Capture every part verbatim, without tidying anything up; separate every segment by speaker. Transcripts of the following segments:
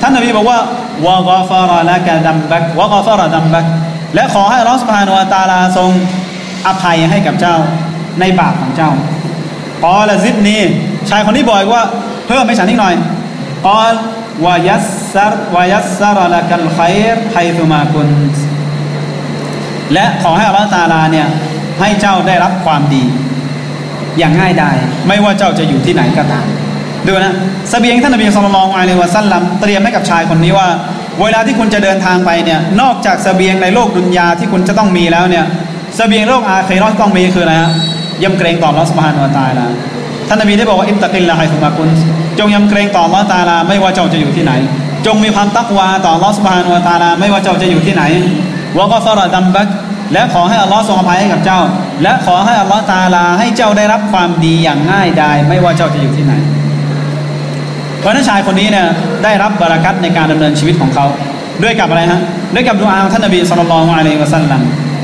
Speaker 1: านนบีบอกว่าวะกอฟาระละกะดัมบักวะกอฟาระดัมบักและขอให้อัลเลาะห์ซุบฮานะฮูวะตะอาลาทรงอภัยให้กับเจ้าในบาปของเจ้ากอละซิดนีชายคนนี้บอกว่าเพิ่มให้ฉันนิดหน่อยกอลวะยัสซัรวะยัสซัรละกัลค็อยรไฮซุมากุนและขอให้อัลเลาะห์ตะอาลาเนี่ยให้เจ้าได้รับความดีอย่างง่ายดายไม่ว่าเจ้าจะอยู่ที่ไหนก็ตามดูนะเสบียงท่านนบีศ็อลลัลลอฮุอะลัยฮิวะซัลลัมเตรียมให้กับชายคนนี้ว่าเวลาที่คุณจะเดินทางไปเนี่ยนอกจากเสบียงในโลกดุนยาที่คุณจะต้องมีแล้วเนี่ยเสบียงโลกอาคิเราะห์ที่ต้องมีคืออะไรฮะยำเกรงต่ออัลเลาะห์ซุบฮานะฮูวะตะอาลาท่านนบีได้บอกว่าอิตตะกิลลาฮะไฮซุมากุนจงยำเกรงต่ออัลเลาะห์ตะอาลาไม่ว่าเจ้าจะอยู่ที่ไหนจงมีความตักวาต่ออัลเลาะห์ซุบฮานะฮูวะตะอาลาไม่ว่าเจ้าจะอยู่ที่ไหนวะกอฟาระดัมบักและขอให้อัลเลาะห์ทรงอภัยให้กับเจ้าและขอให้อัลเลาะห์ตะอาลาให้เจ้าได้รับความดีอย่างง่ายดายไม่ว่าเจ้าจะอยู่ที่ไหนเพราะนั้นชายคนนี้เนี่ยได้รับบารอกัตในการดำเนินชีวิตของเขาด้วยกับอะไรฮะด้วยกับดุอาของท่านนบีศ็อลลัลลอฮุอะลัยฮิวะซัลลัม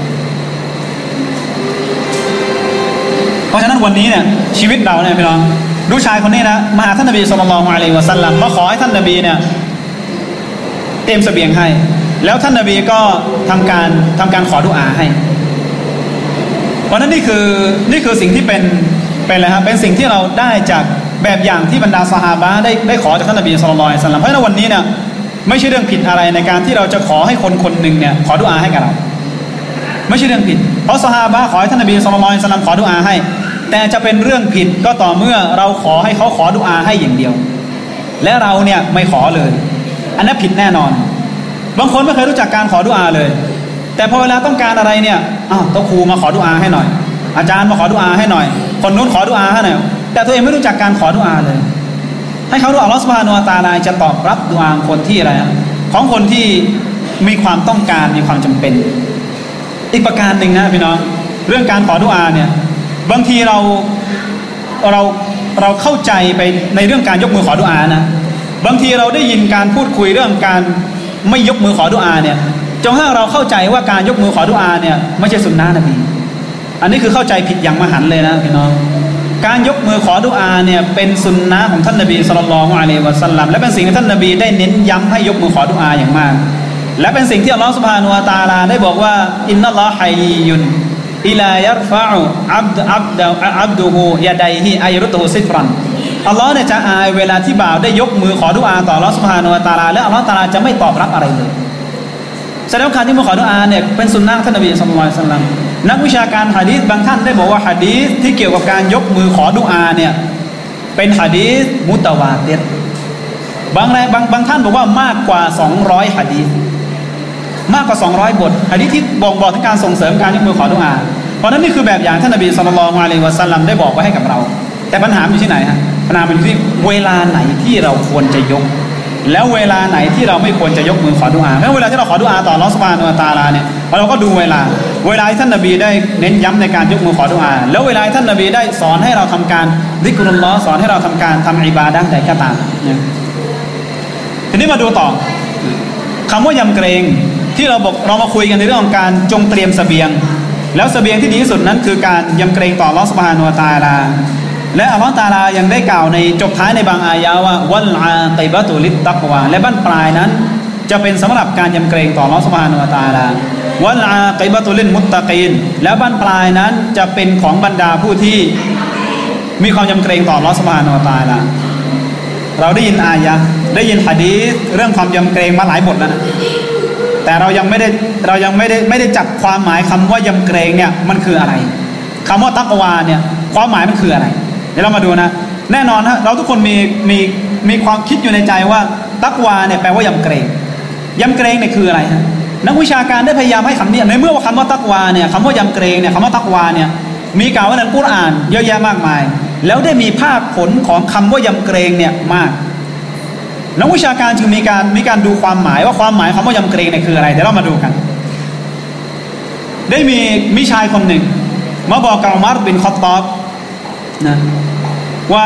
Speaker 1: เพราะฉะนั้นวันนี้เนี่ยชีวิตเราเนี่ยพี่น้องดูชายคนนี้นะมาหาท่านนบีศ็อลลัลลอฮุอะลัยฮิวะซัลลัมมาขอให้ท่านนบีเนี่ยเตรียมเสบียงให้แล้วท่านนบีก็ทำการทำการขอดุอาให้เพราะนั้นนี่คือนี่คือสิ่งที่เป็นเป็นอะไรครับเป็นสิ่งที่เราได้จากแบบอย่างที่บรรดาซอฮาบะห์ได้ได้ขอจากท่านนบีศ็อลลัลลอฮุอะลัยฮิวะซัลลัมเพราะฉะนั้นวันนี้เนี่ยไม่ใช่เรื่องผิดอะไรในการที่เราจะขอให้คนคนหนึ่งเนี่ยขอดุอาให้กับเราไม่ใช่เรื่องผิดเพราะซอฮาบะห์ขอให้ท่านนบีศ็อลลัลลอฮุอะลัยฮิวะซัลลัมขอดุอาให้แต่จะเป็นเรื่องผิดก็ต่อเมื่อเราขอให้เขาขอดุอาให้อย่างเดียวและเราเนี่ยไม่ขอเลยอันนั้นผิดแน่นอนบางคนไม่เคยรู้จักการขอดุอาเลยแต่พอเวลาต้องการอะไรเนี่ยอ้าวต้องครูมาขอดุอาให้หน่อยอาจารย์มาขอดุอาให้หน่อยคนนู้นขอดุอาให้หน่อยแต่ตัวเองไม่รู้จักการขอดุอาเลยให้เขาดูอัลเลาะห์ซุบฮานะฮูวะตะอาลาจะตอบรับดุอาของคนที่อะไรของคนที่มีความต้องการมีความจำเป็นอีกประการหนึ่งนะพี่น้องเรื่องการขอดุอาเนี่ยบางทีเราเราเราเข้าใจไปในเรื่องการยกมือขอดุอานะบางทีเราได้ยินการพูดคุยเรื่องการไม่ยกมือขอดุอาเนี่ยจนถ้าเราเข้าใจว่าการยกมือขอดุอาเนี่ยไม่ใช่สุนนะนบีอันนี้คือเข้าใจผิดอย่างมหันต์เลยนะพี่น้องการยกมือขอดุอาเนี่ยเป็นสุนนะของท่านนบีศ็อลลัลลอฮุอะลัยฮิวะซัลลัมและเป็นสิ่งที่ท่านนบีได้เน้นย้ำให้ยกมือขอดุอาอย่างมากและเป็นสิ่งที่อัลเลาะห์ซุบฮานะฮูวะตะอาลาได้บอกว่าอินนัลลอฮะฮัยยุนอิลายัรฟะอุอับดอับดอับดุฮูยะดัยฮิอัยรุตุซิฟรันอัลเลาะห์เนี่ยจะอายเวลาที่บ่าวได้ยกมือขอดุอาต่ออัลเลาะห์ซุบฮานะฮูวะตะอาลาและอัลเลาะห์ตะอาลาจะไม่ตอบรับอะไรเลยแสดงว่าการที่มือขอดุอาเนี่ยเป็นสุนนะท่านนบีศ็อลลัลลอฮุอะลัยฮิวะซัลลัมนักวิชาการหะดีษบางท่านได้บอกว่าหะดีษที่เกี่ยวกับการยกมือขอดุอาเนี่ยเป็นหะดีษมุตะวาติรบางบางบางท่านบอกว่ามากกว่าสองร้อยหะดีษมากกว่าสองร้อยบทหะดีษที่บ่งบอกถึงการส่งเสริมการยกมือขอดุอาเพราะนั้นนี่คือแบบอย่างท่านนบีศ็อลลัลลอฮุอะลัยฮิวะซัลลัมได้บอกไว้ให้กับเราแต่ปัญหาอยู่ที่ไหนฮะปัญหามันอยู่ที่เวลาไหนที่เราควรจะยกแล้วเวลาไหนที่เราไม่ควรจะยกมือขอดุอาเพราะเวลาที่เราขอดุอาต่ออัลเลาะห์ซุบฮานะฮูวะตะอาลาเนี่ยเราก็ดูเวลาเวลาที่ท่านนบีได้เน้นย้ำในการยกมือขอดุอาแล้วเวลาที่ท่านนบีได้สอนให้เราทำการซิกรุลลอฮ์สอนให้เราทำการทำอิบาดะห์ใดก็ตามเนี่ยทีนี้มาดูต่อคำว่ายำเกรงที่เราบอกเรามาคุยกันในเรื่องของการจงเตรียมเสบียงแล้วเสบียงที่ดีที่สุดนั้นคือการยำเกรงต่ออัลเลาะห์ซุบฮานะฮูวะตะอาลาและอัลเลาะห์ตะอาลายังได้กล่าวในจบท้ายในบางอายะห์ว่าวัลอากิบะตุลิตตักวาและบั้นปลายนั้นจะเป็นสำหรับการยำเกรงต่ออัลเลาะห์ซุบฮานะฮูวะตะอาลาวัลอากิบะตุลิลมุตตะกีนและบั้นปลายนั้นจะเป็นของบรรดาผู้ที่มีความยำเกรงต่ออัลเลาะห์ซุบฮานะฮูวะตะอาลาเราได้ยินอายะห์ได้ยินหะดีษเรื่องความยำเกรงมาหลายบทแล้วนะแต่เรายังไม่ได้เรายังไม่ได้ไม่ได้จับความหมายคำว่ายำเกรงเนี่ยมันคืออะไรคำว่าตักวาเนี่ยความหมายมันคืออะไรเดี๋ยวเรามาดูนะแน่นอนฮะเราทุกคนมีมีมีความคิดอยู่ในใจว่าตักวาเนี่ยแปลว่ายำเกรงยำเกรงเนี่ยคืออะไรฮะนักวิชาการได้พยายามให้คำนี้ในเมื่อว่าคำว่าตักวาเนี่ยคำว่ายำเกรงเนี่ยคำว่าตักวาเนี่ยมีกล่าวไว้ในกุรอานเยอะแยะมากมายแล้วได้มีภาคผลของคำว่ายำเกรงเนี่ยมากนักวิชาการจึงมีการมีการดูความหมายว่าความหมายคำว่ายำเกรงเนี่ยคืออะไรเดี๋ยวเรามาดูกันได้มีมิชายคนหนึ่งมาบอกกับอุมัรบินค็อฏฏอบนะว่า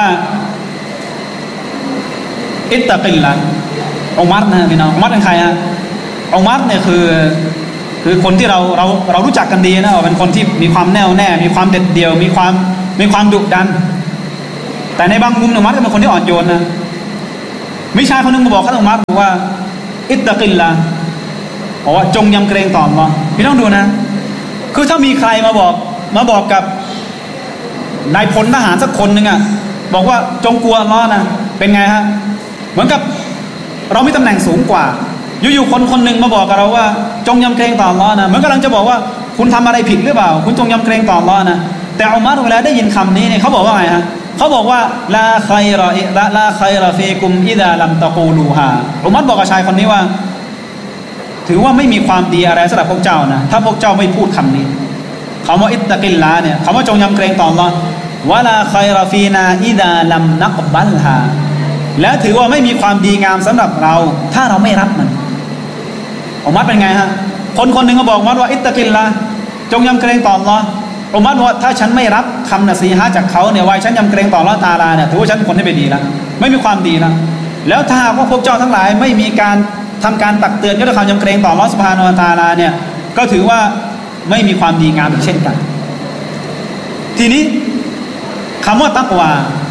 Speaker 1: อิตตะกิลละอุมัรนะพี่น้องอุมัรเป็นใครฮะอุมัรเนี่ยคือคือคนที่เราเราเรารู้จักกันดีนะเป็นคนที่มีความแน่วแน่มีความเด็ดเดี่ยวมีความมีความดุดันแต่ในบางมุมอุมัรก็เป็นคนที่อ่อนโยนนะมีชายคนหนึ่งมาบอกท่านอุมัรบอกว่าอิตตะกิลละบอกว่าจงยำเกรงต่ออัลเลาะห์พี่ต้องดูนะคือถ้ามีใครมาบอกมาบอกกับนายพลทหารสักคนหนึ่งอ่ะบอกว่าจงกลัวอัลเลาะห์นะเป็นไงฮะเหมือนกับเรามีตำแหน่งสูงกว่าอยู่ๆคนคนหนึ่งมาบอกกับเราว่าจงยำเกรงต่ออัลเลาะห์นะเหมือนกำลังจะบอกว่าคุณทำอะไรผิดหรือเปล่าคุณจงยำเกรงต่ออัลเลาะห์นะแต่อุมัรเวลาได้ยินคำนี้เนี่ยเขาบอกว่าไงฮะเขาบอกว่าลาไครอละลาไครอฟีกุมอิดาลัมตะกูลูฮาอุมัรบอกกับชายคนนี้ว่าถือว่าไม่มีความดีอะไรสำหรับพวกเจ้านะถ้าพวกเจ้าไม่พูดคำนี้คำว่าอิตตะกิลลาเนี่ยคำว่าจงยำเกรงต่ออัลเลาะห์วะลาไครอฟีนาอิดาลัมนักบัลฮาและถือว่าไม่มีความดีงามสำหรับเราถ้าเราไม่รับมันอุมัรเป็นไงฮะคนคนหนึ่งก็บอกอุมัรว่าอิตตะกิลลาจงยำเกรงต่ออัลเลาะห์อุมัรว่าถ้าฉันไม่รับคำนะซีฮะห์จากเขาเนี่ยว่าฉันยำเกรงต่ออัลเลาะห์ตะอาลาเนี่ยถือว่าฉันเป็นคนที่ไม่ดีแล้วไม่มีความดีแล้วแล้วถ้าว่าพวกเจ้าทั้งหลายไม่มีการทำการตักเตือนด้วยความยำเกรงต่ออัลเลาะห์ซุบฮานะฮูวะตะอาลาเนี่ยก็ถือว่าไม่มีความดีงามอีกเช่นกันทีนี้คำว่าตักวา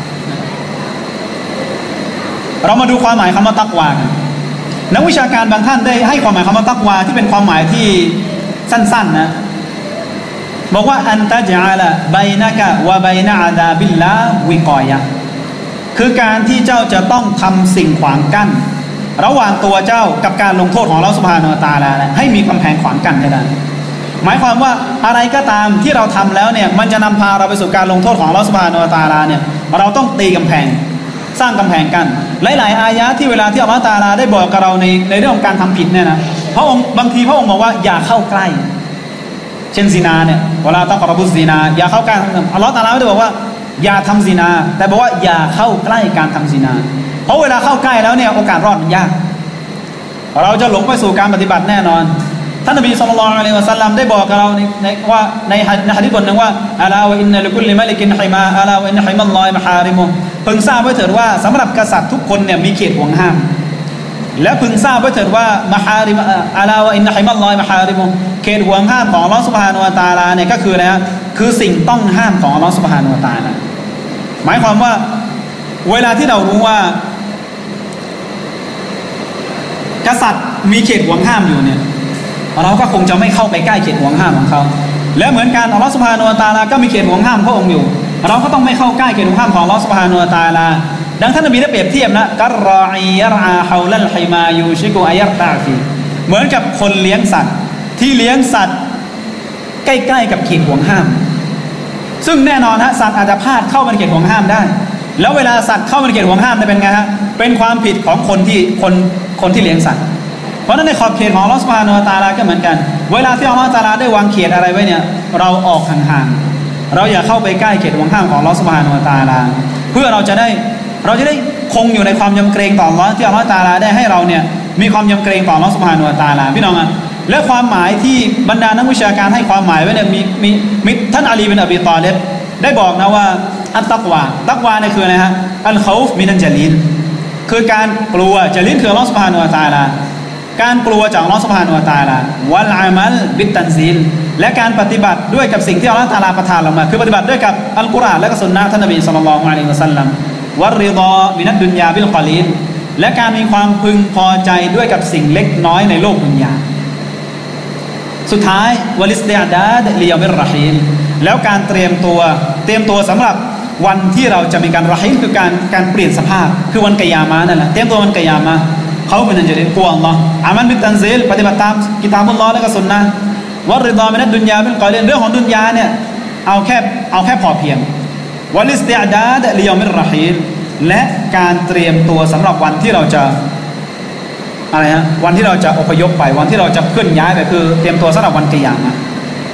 Speaker 1: เรามาดูความหมายคำว่าตักวากันนักวิชาการบางท่านได้ให้ความหมายคำว่าตักวาที่เป็นความหมายที่สั้นๆนะบอกว่าอันตะญะละบัยนะกะวะบัยนะอะซาบิลลาวิกอยะคือการที่เจ้าจะต้องทำสิ่งขวางกั้นระหว่างตัวเจ้ากับการลงโทษของอัลเลาะห์ซุบฮานะฮูวะตะอาลาให้มีกำแพงขวางกั้นให้ได้หมายความว่าอะไรก็ตามที่เราทำแล้วเนี่ยมันจะนำพาเราไปสู่การลงโทษของอัลเลาะห์ซุบฮานะฮูวะตะอาลาเนี่ยเราต้องตีกำแพงสร้างกำแพงกั้นหลายๆอายะห์ที่เวลาที่อัลเลาะห์ตะอาลาได้บอกกับเราในในเรื่องของการทำผิดเนี่ยนะพระองค์บางทีพระองค์บอกว่าอย่าเข้าใกล้เช่นซินาเนี่ยเวลาต้องกรบุซินาอย่าเข้าใกล้อัลเลาะห์ตะอาลาไม่ได้บอกว่าอย่าทำซินาแต่บอกว่าอย่าเข้าใกล้การทำซินาเพราะเวลาเข้าใกล้แล้วเนี่ยโอกาสรอดมันยากเราจะหลงไปสู่การปฏิบัติแน่นอนท่านนบีศ็อลลัลลอฮุอะลัยฮิวะซัลลัมได้บอกกับเราในว่าในในหะดีษบทนึงว่าอะลาวะอินนะลิกุลลิมะลิกินฮิมาอะลาวะอินนะฮิมัลลอฮิมะฮาริมุพึงทราบไว้เถิดว่าสำหรับกษัตริย์ทุกคนเนี่ยมีเขตห่วงห้ามและพึงทราบไว้เถิดว่ามะฮาริมอะลาวะอินนะฮิมัลลอฮิมะฮาริมุเขตห่วงห้ามของอัลเลาะห์ซุบฮานะฮูวะตะอาลาเนี่ยก็คืออะไรฮะคือสิ่งต้องห้ามของอัลเลาะห์ซุบฮานะฮูวะตะอาลาหมายความว่าเวลาที่เรารู้ว่ากษัตริย์มีเขตห่วงห้ามอยู่เนี่ยเราก็คงจะไม่เข้าไปใกล้เขตห่วงห้ามของเขาและเหมือนกันอัลเลาะห์ซุบฮานะฮูวะตะอาลาก็มีเขตห่วงห้ามพระองค์อยู่เราก็ต้องไม่เข้าใกล้เขตห่วงห้ามของอัลเลาะห์ซุบฮานะฮูวะตะอาลาดังท่านนบีได้เปรียบเทียบนะกัรรออียรอาฮาวลัลฮิมายูชิกุอัยรตะฟีเหมือนกับคนเลี้ยงสัตว์ที่เลี้ยงสัตว์ใกล้ๆกับเขตห่วงห้ามซึ่งแน่นอนฮะสัตว์อาจจะพลาดเข้ามาในเขตห่วงห้ามได้แล้วเวลาสัตว์เข้ามาในเขตห่วงห้ามจะเป็นไงฮะเป็นความผิดของคนที่คนคนที่เลี้ยงสัตว์เพราะนั้นในขอบเขตของอัลเลาะห์ซุบฮานะฮูวะตะอาลาก็เหมือนกันเวลาที่อัลเลาะห์ตะอาลาได้วางเขตอะไรไว้เนี่ยเราออกห่างๆเราอย่าเข้าไปใกล้เขตห่วงห้ามของอัลเลาะห์ซุบฮานะฮูวะตะอาลาเพื่อเราจะได้เราจะได้คงอยู่ในความยำเกรงต่ออัลเลาะห์ที่อัลเลาะห์ตะอาลาได้ให้เราเนี่ยมีความยำเกรงต่ออัลเลาะห์ซุบฮานะฮูวะตะอาลาพี่น้องอ่ะและความหมายที่บรรดานักวิชาการให้ความหมายไว้เนี่ยมีมีมีท่านอาลีบินอบีฏอลิบได้บอกนะว่าอัตตักวาตักวาเนี่ยคืออะไรฮะอัลคอฟมินันจลีลคือการกลัวจลีลคืออัลเลาะห์ซุบฮานะฮูวะตะอาลาการกลัวจากอัลเลาะห์ซุบฮานะฮูวะตะอาลาวัลอามัลบิตตันซีลและการปฏิบัติด้วยกับสิ่งที่อัลเลาะห์ตะอาลาประทานลงมาคือปฏิบัติด้วยกับอัลกุรอานและก็สุนนะห์ท่านนบีศ็อลลัลลอฮุอะลัยฮิวะซัลลัมวัรริฎอมินัดดุนยาบิลกอลีลและการมีความพึงพอใจด้วยกับสิ่งเล็กน้อยในโลกดุนยาสุดท้ายวะลิสติอ์ดาดลิยอมิรเราะฮีลแล้วการเตรียมตัวเตรียมตัวสำหรับวันที่เราจะมีการเราะฮีลคือการการเปลี่ยนสภาพคือวันกิยามะห์นั่นแหละเตรียมตัววันกิยามะห์เขาเป็นอันจะได้กลัวอัลเลาะห์อามัลบิตตันซีลปฏิบัติตามกิตาบุลลอฮ์และก็สุนนะห์วัรริฎอมินัดดุนยาบิลกอลีลเรื่องของดุนยาเนี่ยเอาแค่เอาแค่พอเพียงวะลิสติอ์ดาดลิยอมิรเราะฮีลและการเตรียมตัวสำหรับวันที่เราจะอะไรฮะวันที่เราจะอพยพไปวันที่เราจะเคลื่อนย้ายไปคือเตรียมตัวสำหรับวันกิยามะห์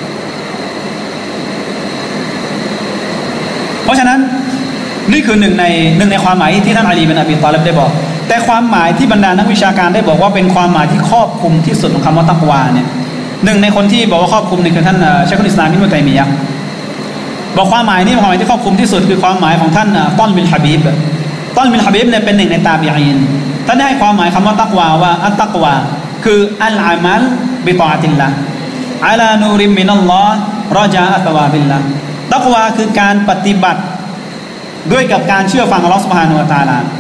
Speaker 1: เพราะฉะนั้นนี่คือหนึ่งในหนึ่งในความหมายที่ท่านอาลีบินอบีฏอลิบได้บอกแต่ความหมายที่บรรดานักวิชาการได้บอกว่าเป็นความหมายที่ครอบคลุมที่สุดของคำว่าตักวาเนี่ยหนึ่งในคนที่บอกว่าครอบคลุมนี่คือท่านเชคอุลอิสลามอิบนุตัยมียะห์บอกความหมายนี้ความหมายที่ครอบคลุมที่สุดคือความหมายของท่านต้อนบินฮะบีบต้อนบินฮะบีบเนี่ยเป็นหนึ่งในตาบีอีนท่านได้ให้ความหมายคำว่าตักวาว่าอัตตักวาคืออัลอามัลบิตออะติลลาห์อะลานูริมมินัลลอฮ์รอจาอะตะวาบิลลาห์ตักวาคือการปฏิบัติด้วยกับการเชื่อฟังอัลเลาะห์ซุบฮานะฮูวะตะอาลา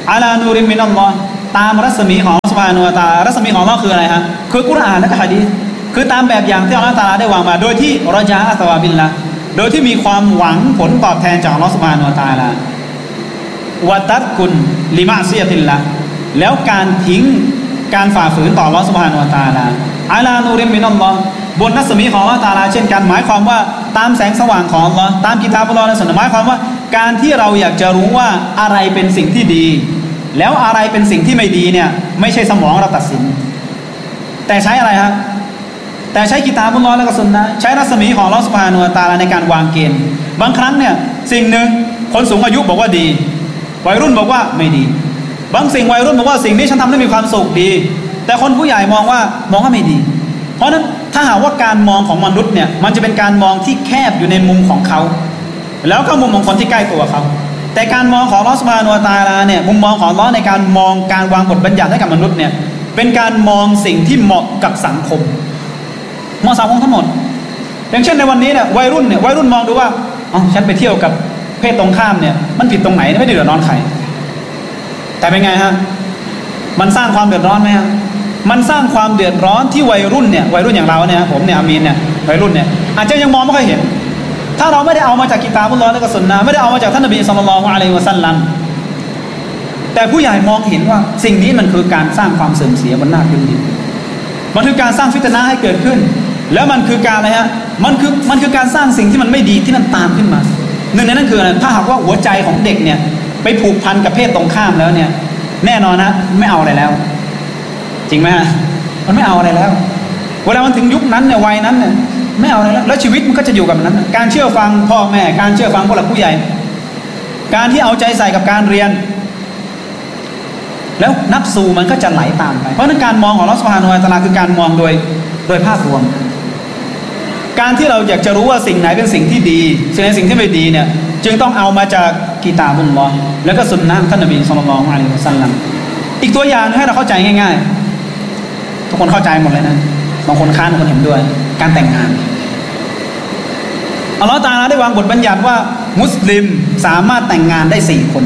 Speaker 1: อะลานูริมินัลลอฮ์ตามรัศมีของอัลเลาะห์ซุบฮานะฮูวะตะอาลารัศมีของอัลเลาะห์คืออะไรฮะคือกุรอานและก็หะดีษคือตามแบบอย่างที่อัลเลาะห์ตะอาลาได้วางมาโดยที่รอญาอะซะวาบิลละโดยที่มีความหวังผลตอบแทนจากอัลเลาะห์ซุบฮานะฮูวะตะอาลาวะตัดกุนลิมะซิยะติลละแล้วการทิ้งการฝ่าฝืนต่ออัลเลาะห์ซุบฮานะฮูวะตะอาลาอะลานูริมินัลลอฮ์บนรัศมีของอัลเลาะห์ตะอาลาเช่นกันหมายความว่าตามแสงสว่างของอัลเลาะห์ตามกิตาบุลลอฮ์และสุนนะห์หมายความว่าการที่เราอยากจะรู้ว่าอะไรเป็นสิ่งที่ดีแล้วอะไรเป็นสิ่งที่ไม่ดีเนี่ยไม่ใช่สมองเราตัดสินแต่ใช้อะไรครับแต่ใช้กิตาบุลลอฮ์และก็สุนนะห์ใช้รัศมีของอัลเลาะห์ซุบฮานะฮูวะตะอาลาในการวางเกณฑ์บางครั้งเนี่ยสิ่งหนึ่งคนสูงอายุบอกว่าดีวัยรุ่นบอกว่าไม่ดีบางสิ่งวัยรุ่นบอกว่าสิ่งนี้ฉันทำได้มีความสุขดีแต่คนผู้ใหญ่มองว่ามองว่าไม่ดีเพราะนั้นถ้าหากว่าการมองของมนุษย์เนี่ยมันจะเป็นการมองที่แคบอยู่ในมุมของเขาแล้วก็มุมของคนที่ใกล้ตัวเขาแต่การมองของอัลเลาะห์ซุบฮานะฮูวะตะอาลาเนี่ยมุมมองของอัลเลาะห์ในการมองการวางบทบัญญัติให้กับมนุษย์เนี่ยเป็นการมองสิ่งที่เหมาะกับสังคมเหมาะสังคมทั้งหมดอย่างเช่นในวันนี้เนี่ยวัยรุ่นเนี่ยวัยรุ่นมองดูว่าอ๋อฉันไปเที่ยวกับเพศตรงข้ามเนี่ยมันผิดตรงไหนไม่ได้เดือดร้อนใครแต่เป็นไงฮะมันสร้างความเดือดร้อนไหมฮะมันสร้างความเดือดร้อนที่วัยรุ่นเนี่ยวัยรุ่นอย่างเราเนี่ยผมเนี่ยอามีนเนี่ยวัยรุ่นเนี่ยอาจจะยังมองไม่ค่อยเห็นถ้าเราไม่ได้เอามาจากกิตาบุลลอฮ์และก็สุนนะห์ไม่ได้เอามาจากท่านนบีศ็อลลัลลอฮุอะลัยฮิวะซัลลัมแต่ผู้ใหญ่มองเห็นว่าสิ่งนี้มันคือการสร้างความเสื่อมเสียบนหน้าพื้นดินมันคือการสร้างฟิตนะห์ให้เกิดขึ้นแล้วมันคือการอะไรฮะมันคือมันคือการสร้างสิ่งที่มันไม่ดีที่มันตามขึ้นมาหนึ่งในนั้นคืออะไรถ้าหากว่าหัวใจของเด็กเนี่ยไปผูกพันกับเพศตรงข้ามแล้วเนี่ยแน่นอนนะไม่เอาอะไรแล้วจริงไหมฮะมันไม่เอาอะไรแล้วเวลามันถึงยุคนั้นเนี่ยวัยนั้นเนี่ยไม่เอาอะไรแล้วแล้วชีวิตมันก็จะอยู่กับนั้นการเชื่อฟังพ่อแม่การเชื่อฟังผู้หลักผู้ใหญ่การที่เอาใจใส่กับการเรียนแล้วนับสูมันก็จะไหลตามไปเพราะนั้นการมองของอัลเลาะห์ซุบฮานะฮูวะตะอาลาคือการมองโดยโดยภาพรวมการที่เราอยากจะรู้ว่าสิ่งไหนเป็นสิ่งที่ดีสิ่งไหนสิ่งที่ไม่ดีเนี่ยจึงต้องเอามาจากกิตาบุลลอฮ์แล้วก็สุนนะห์ท่านนบีศ็อลลัลลอฮุอะลัยฮิวะซัลลัมอีกตัวอย่างให้เราเข้าใจง่ายๆทุกคนเข้าใจหมดเลยนะบางคนค้านบางคนเห็นด้วยการแต่งงานอัลเลาะห์ตะอาลาได้วางบทบัญญัติว่ามุสลิมสามารถแต่งงานได้สี่คน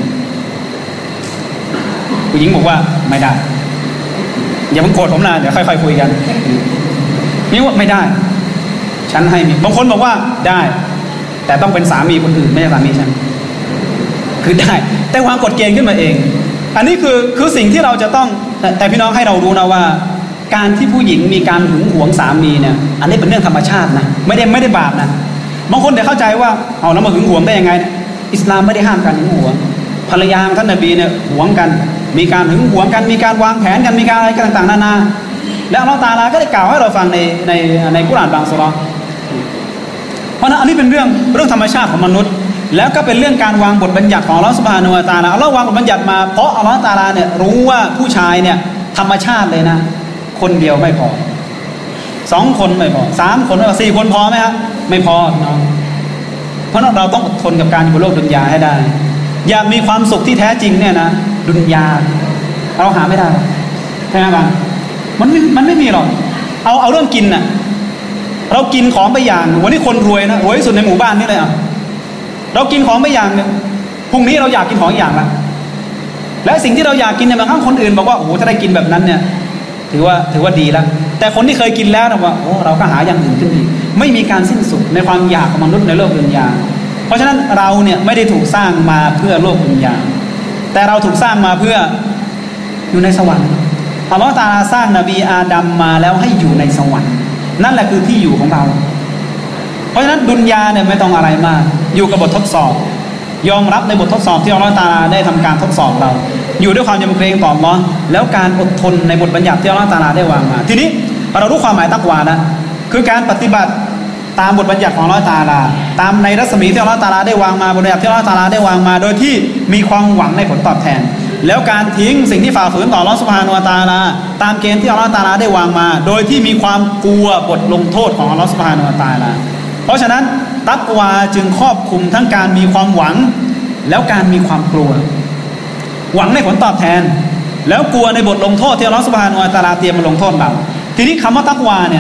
Speaker 1: ผู้หญิงบอกว่าไม่ได้อย่าเพิ่งโกรธผมนะเดี๋ยวค่อยๆคุยกันนี่ว่าไม่ได้ฉันให้มีบางคนบอกว่าได้แต่ต้องเป็นสามีคนอื่นไม่ใช่สามีฉันคือได้แต่วางกฎเกณฑ์ขึ้นมาเองอันนี้คือคือสิ่งที่เราจะต้องแต่แต่พี่น้องให้เรารู้นะว่าการที่ผู้หญิงมีการหึงหวงสามีเนี่ยอันนี้เป็นเรื่องธรรมชาตินะไม่ได้ไม่ได้บาปนะบางคนเดี๋ยวเข้าใจว่าเอาแล้วมาหึงหวงได้ยังไงอิสลามไม่ได้ห้ามการหึงหวงภรรยาท่านนบีเนี่ยหวงกันมีการหึงหวงกันมีการวางแผนกันมีการอะไรต่างๆนานาแล้วอัลเลาะห์ตะอาลาก็ได้กล่าวให้เราฟังในในในกุรอานบางซูเราะห์เพราะนั้นอันนี้เป็นเรื่องเรื่องธรรมชาติของมนุษย์แล้วก็เป็นเรื่องการวางบทบัญญัติของอัลเลาะห์ซุบฮานะฮูวะตะอาลาอัลเลาะห์วางบทบัญญัติมาเพราะอัลเลาะห์ตะอาลาเนี่ยรู้ว่าผู้ชายเนี่ยธรรมชาติเลยนะคนเดียวไม่พอสองคนไม่พอสามคนไม่พอสี่คนพอไหมครับไม่พอน้องเพราะนั้นเราต้องอดทนกับการอยู่บนโลกดุนยาให้ได้อยากมีความสุขที่แท้จริงเนี่ยนะดุนยาเราหาไม่ได้ใช่ไหมครับมันไม่มันไม่มีหรอกเอาเอาเรื่องกินน่ะเรากินของไปอย่างวันนี้คนรวยนะรวยที่สุดในหมู่บ้านนี่เลยอ่ะเรากินของไปอย่างเนี่ยพรุ่งนี้เราอยากกินของอย่างละและสิ่งที่เราอยากกินเนี่ยบางครั้งคนอื่นบอกว่าโอ้โหถ้าได้กินแบบนั้นเนี่ยถือว่าถือว่าดีแล้วแต่คนที่เคยกินแล้วนะว่าโอ้เราก็หาอย่างอื่นขึ้นอีกไม่มีการสิ้นสุดในความอยากของมนุษย์ในโลกดุนยาเพราะฉะนั้นเราเนี่ยไม่ได้ถูกสร้างมาเพื่อโลกดุนยาแต่เราถูกสร้างมาเพื่ออยู่ในสวรรค์อัลเลาะห์ตะอาลาสร้างนบีอาดัมมาแล้วให้อยู่ในสวรรค์นั่นแหละคือที่อยู่ของเราเพราะฉะนั้นดุนยาเนี่ยไม่ต้องอะไรมากอยู่กับบททดสอบยอมรับในบททดสอบที่อัลเลาะห์ตะอาลาได้ทำการทดสอบเราอยู่ด้วยความยำเกรงต่ออัลเลาะห์แล้วการอดทนในบทบัญญัติที่อัลเลาะห์ตะอาลาได้วางมาทีนี้เรารู้ความหมายตักวาแล้วคือการปฏิบัติตามบทบัญญัติของอัลเลาะห์ตะอาลาตามในรัศมีที่อัลเลาะห์ตะอาลาได้วางมาบทบัญญัติที่อัลเลาะห์ตะอาลาได้วางมาโดยที่มีความหวังในผลตอบแทนแล้วการทิ้งสิ่งที่ฝ่าฝืนต่ออัลเลาะห์ซุบฮานะฮูวะตะอาลาตามเกณฑ์ที่อัลเลาะห์ตะอาลาได้วางมาโดยที่มีความกลัวบทลงโทษของอัลเลาะห์ซุบฮานะฮูวะตะอาลาเพราะฉะนั้นตักวาจึงครอบคลุมทั้งการมีความหวังแล้วการมีความกลัวหวังในผลตอบแทนแล้วกลัวในบทลงโทษที่อัลเลาะห์ซุบฮานะฮูวะตะอาลาเตรียมมาลงโทษเราทีนี้คำว่าตักวาเนี่ย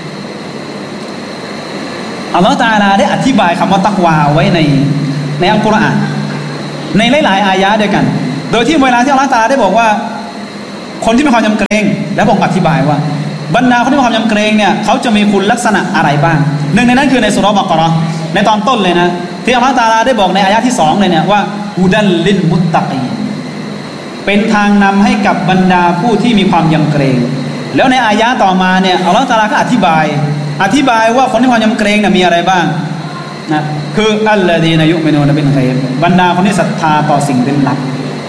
Speaker 1: อัลเลาะห์ตะอาลาได้อธิบายคำว่าตักวาไว้ในในอัลกุรอานในหลายๆอายะห์ด้วยกันโดยที่เวลาที่อัลเลาะห์ตะอาลาได้บอกว่าคนที่มีความยำเกรงแล้วบอกอธิบายว่าบรรดาคนที่มีความยำเกรงเนี่ยเขาจะมีคุณลักษณะอะไรบ้างหนึ่งในนั้นคือในสุเราะห์บักเราะห์ในตอนต้นเลยนะที่อัลเลาะห์ตะอาลาได้บอกในอายะห์ที่สองเลยเนี่ยว่าฮุดัลลิลมุตตะกีนเป็นทางนำให้กับบรรดาผู้ที่มีความยำเกรงแล้วในอายะห์ต่อมาเนี่ยอัลเลาะห์ตะอาลาก็อธิบายอธิบายว่าคนที่มีความยำเกรงเนี่ยมีอะไรบ้างนะคืออัลลดีนยุมินูนบิลฆอยบบรรดาคนที่ศรัทธาต่อสิ่งลึกลับ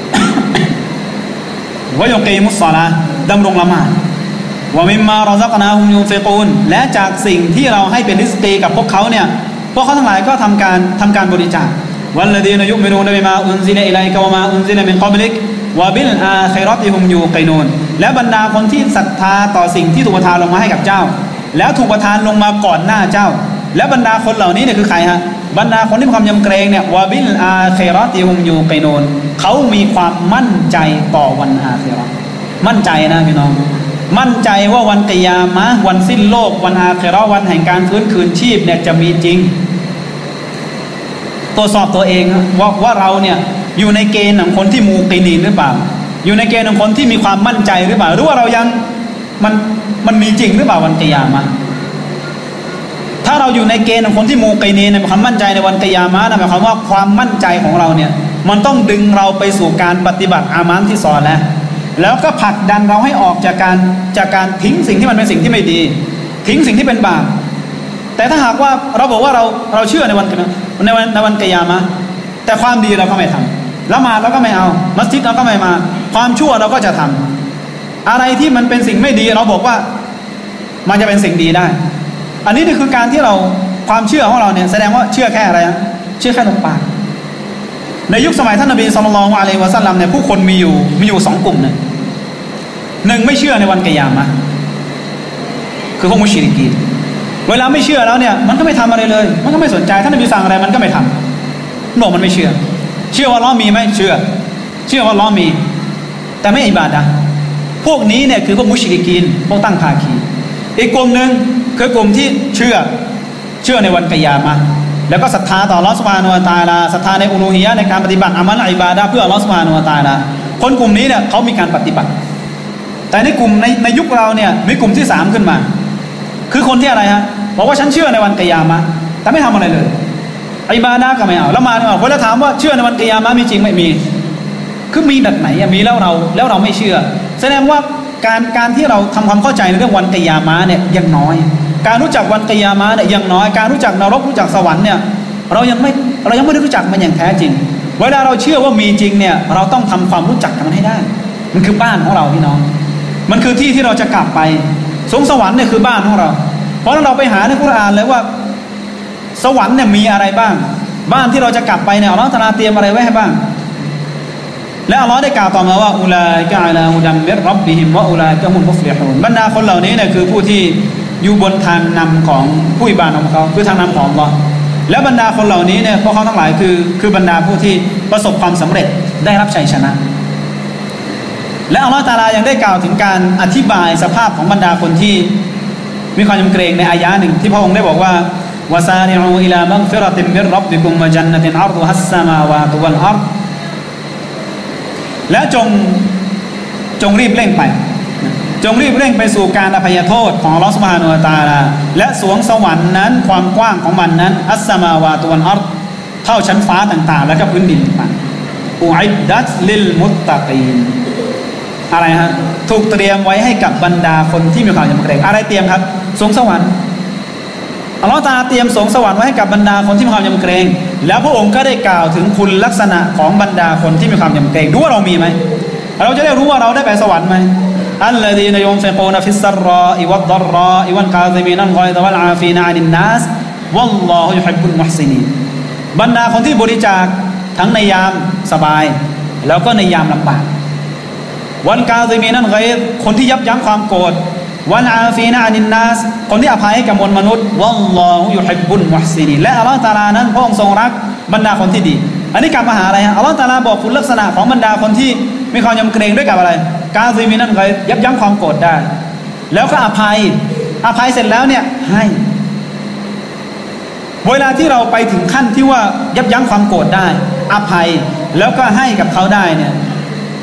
Speaker 1: วะยุกีมุศศอลาห์ดำรงละหมาดวะมิมมารอซักนาฮุมยูฟิกูนและจากสิ่งที่เราให้เป็นริสกีกับพวกเขาเนี่ยพวกเขาทั้งหลายก็ทำการทำการบริจาควัลลดีนยุมินูนบิมาอุนซิลอิลัยกะวะมาอุนซิลมินกับลิกวะบิลอาคิเราะติฮุมยูกินูนและบรรดาคนที่ศรัทธาต่อสิ่งที่ถูกประทานลงมาให้กับเจ้าแล้วถูกประทานลงมาก่อนหน้าเจ้าและบรรดาคนเหล่านี้เนี่ยคือใครฮะบรรดาคนที่มีความยำเกรงเนี่ยวะบิลอาคิเราะติฮุมยูกินูนเขามีความมั่นใจต่อวันอาคิเราะห์มั่นใจนะพี่น้องมั่นใจว่าวันกิยามะห์วันสิ้นโลกวันอาคิเราะห์วันแห่งการฟื้นคืนชีพเนี่ยจะมีจริงตรวจสอบตัวเองว่าว่าเราเนี่ยอยู่ในเกณฑ์ของคนที่มูกินีนหรือเปล่าอยู่ในเกณฑ์ของคนที่มีความมั่นใจหรือเปล่าหรือว่าเรายังมันมันมีจริงหรือเปล่าวันกิยามะห์ถ้าเราอยู่ในเกณฑ์ของคนที่มูกินีนในความมั่นใจในวันกิยามะห์นั่นหมายความว่าความมั่นใจของเราเนี่ยมันต้องดึงเราไปสู่การปฏิบัติอามัลที่ซอลิห์แล้วก็ผลักดันเราให้ออกจากการจากการทิ้งสิ่งที่มันเป็นสิ่งที่ไม่ดีทิ้งสิ่งที่เป็นบาปแต่ถ้าหากว่าเราบอกว่าเราเราเชื่อในวันในวันในวันกิยามะห์แต่ความดีเราก็ไม่ทำละหมาดเราก็ไม่เอามัสยิดเราก็ไม่มาความชั่วเราก็จะทำอะไรที่มันเป็นสิ่งไม่ดีเราบอกว่ามันจะเป็นสิ่งดีได้อันนี้นี่คือการที่เราความเชื่อของเราเนี่ยแสดงว่าเชื่อแค่อะไรนะเชื่อแค่ลมปากในยุคสมัยท่านนบีศ็อลลัลลอฮุอะลัยฮิวะซัลลัมเนี่ยผู้คนมีอยู่มีอยู่สองกลุ่มเนี่ยหนึ่งไม่เชื่อในวันกิยามะห์คือพวกมุชริกีนเวลาไม่เชื่อแล้วเนี่ยมันก็ไม่ทำอะไรเลยมันก็ไม่สนใจท่านนบีสั่งอะไรมันก็ไม่ทำบอกมันไม่เชื่อเชื่อว่าอัลเลาะห์มีไหมเชื่อเชื่อว่าอัลเลาะห์มีแต่ไม่อิบาดะห์พวกนี้เนี่ยคือพวกมุชริกีนพวกตั้งภาคีอีกกลุ่มหนึ่งคือกลุ่มที่เชื่อเชื่อในวันกิยามะห์แล้วก็ศรัทธาต่ออัลเลาะห์ซุบฮานะฮูวะตะอาลาศรัทธาในอูลูฮียะห์ในการปฏิบัติอามัลอิบาดะห์เพื่ออัลเลาะห์ซุบฮานะฮูวะตะอาลาคนกลุ่มนี้เนี่ยเขามีการปฏิบัติแต่ในกลุ่มในในยุคเราเนี่ยมีกลุ่มที่สามขึ้นมาคือคนที่อะไรฮะบอกว่าฉันเชื่อในวันกิยามะห์แต่ไม่ทำอะไรเลยอิบาดะห์ก็ไม่เอาละหมาดก็ไม่เอาพอเราถามว่าเชื่อในวันกิยามะห์มีจริงไม่มีคือมีแบบไหนอะมีแล้วเราแล้วเราไม่เชื่อแสดงว่าการการที่เราทำความเข้าใจในเรื่องวันกิยามะห์เนี่ยยังน้อยการรู้จักวันกิยามะห์เนี่ยยังน้อยการรู้จักนรกรู้จักสวรรค์เนี่ยเรายังไม่เรายังไม่ได้รู้จักมันอย่างแท้จริงเวลาเราเชื่อว่ามีจริงเนี่ยเราต้องทำความรู้จักกับมันให้ได้มันคือบ้านของเราพี่น้องมันคือที่ที่เราจะกลับไปสวงสวรรค์เนี่ยคือบ้านของเราเพราะเราไปหาในกุรอานเลยว่าสวรรค์เนี่ยมีอะไรบ้างบ้านที่เราจะกลับไปเนี่ยอัลเลาะห์ตะอาลาเตรียมอะไรไว้ให้บ้างและอัลเลาะห์ได้กล่าวต่อมาว่าอุลาอิกะอะลาฮุดัมมิรร็อบบิฮิมวะอุลาอิกะฮุมุฟลิฮูนบรรดาคนเหล่านี้เนี่ยคือผู้ที่อยู่บนทางนำของผู้อิบาดะห์ของเขาคือทางนำของอัลเลาะห์และบรรดาคนเหล่านี้เนี่ยพวกเขาทั้งหลายคือคือบรรดาผู้ที่ประสบความสำเร็จได้รับชัยชนะและอัลเลาะห์ตะอาลายังได้กล่าวถึงการอธิบายสภาพของบรรดาคนที่มีความยำเกรงในอายะห์หนึ่งที่พระองค์ได้บอกว่าวะซาริอูอิลามัฆฟิเราะติมมิรร็อบบิกุมวะญันนะตินอัรฎุฮัสสมาวาตุวัลอัรฎและจงจงรีบเร่งไปจงรีบเร่งไปสู่การอภัยโทษของอัลเลาะห์ซุบฮานะฮูวะตะอาลาและสวงสวรรค์นั้นความกว้างของมันนั้นอัสสมาวาตุวัลอัรฎเท่าชั้นฟ้าต่างๆแล้วก็พื้นดินต่างๆอุอิดดัตลิลมุตตะกีนอะไรฮะถูกเตรียมไว้ให้กับบรรดาคนที่มีความยำเกรงอะไรเตรียมครับสวงสวรรค์อัลเลาะห์ตะอาลาเตรียมสวงสวรรค์ไว้ให้กับบรรดาคนที่มีความยำเกรงแล้วพระองค์ก็ได้กล่าวถึงคุณลักษณะของบรรดาคนที่มีความยำเกรงดูว่าเรามีไหมเราจะได้รู้ว่าเราได้ไปสวรรค์ไหมอัลลดีนยุนฟิกูนฟิสซัรรออิวัดฎัรรออิวัลกาซิมีนัลฆอยฎวัลอาฟีนอานินนัสวัลลอฮุยุฮิบบุลมุฮซินีนบรรดาคนที่บริจาคทั้งในยามสบายแล้วก็ในยามลำบากวันกาซิมีนัลฆอยฎคนที่ยับยั้งความโกรธวันอาฟีนอานินนัสคนที่อภัยให้กับมวลมนุษย์วัลลอฮุยุฮิบบุลมุฮซินีนและอัลเลาะห์ตะอาลานั้นพระองค์ทรงรักบรรดาคนที่ดีอันนี้กลับมาหาอะไรฮะอัลเลาะห์ตะอาลาบอกคุณลักษณะของบรรดาคนที่มีความยำเกรงด้วยกับอะไรกาซิมีนัลฆอยฎยับยั้งความโกรธได้แล้วก็อภัยอภัยเสร็จแล้วเนี่ยให้เวลาที่เราไปถึงขั้นที่ว่ายับยั้งความโกรธได้อภัยแล้วก็ให้กับเขาได้เนี่ย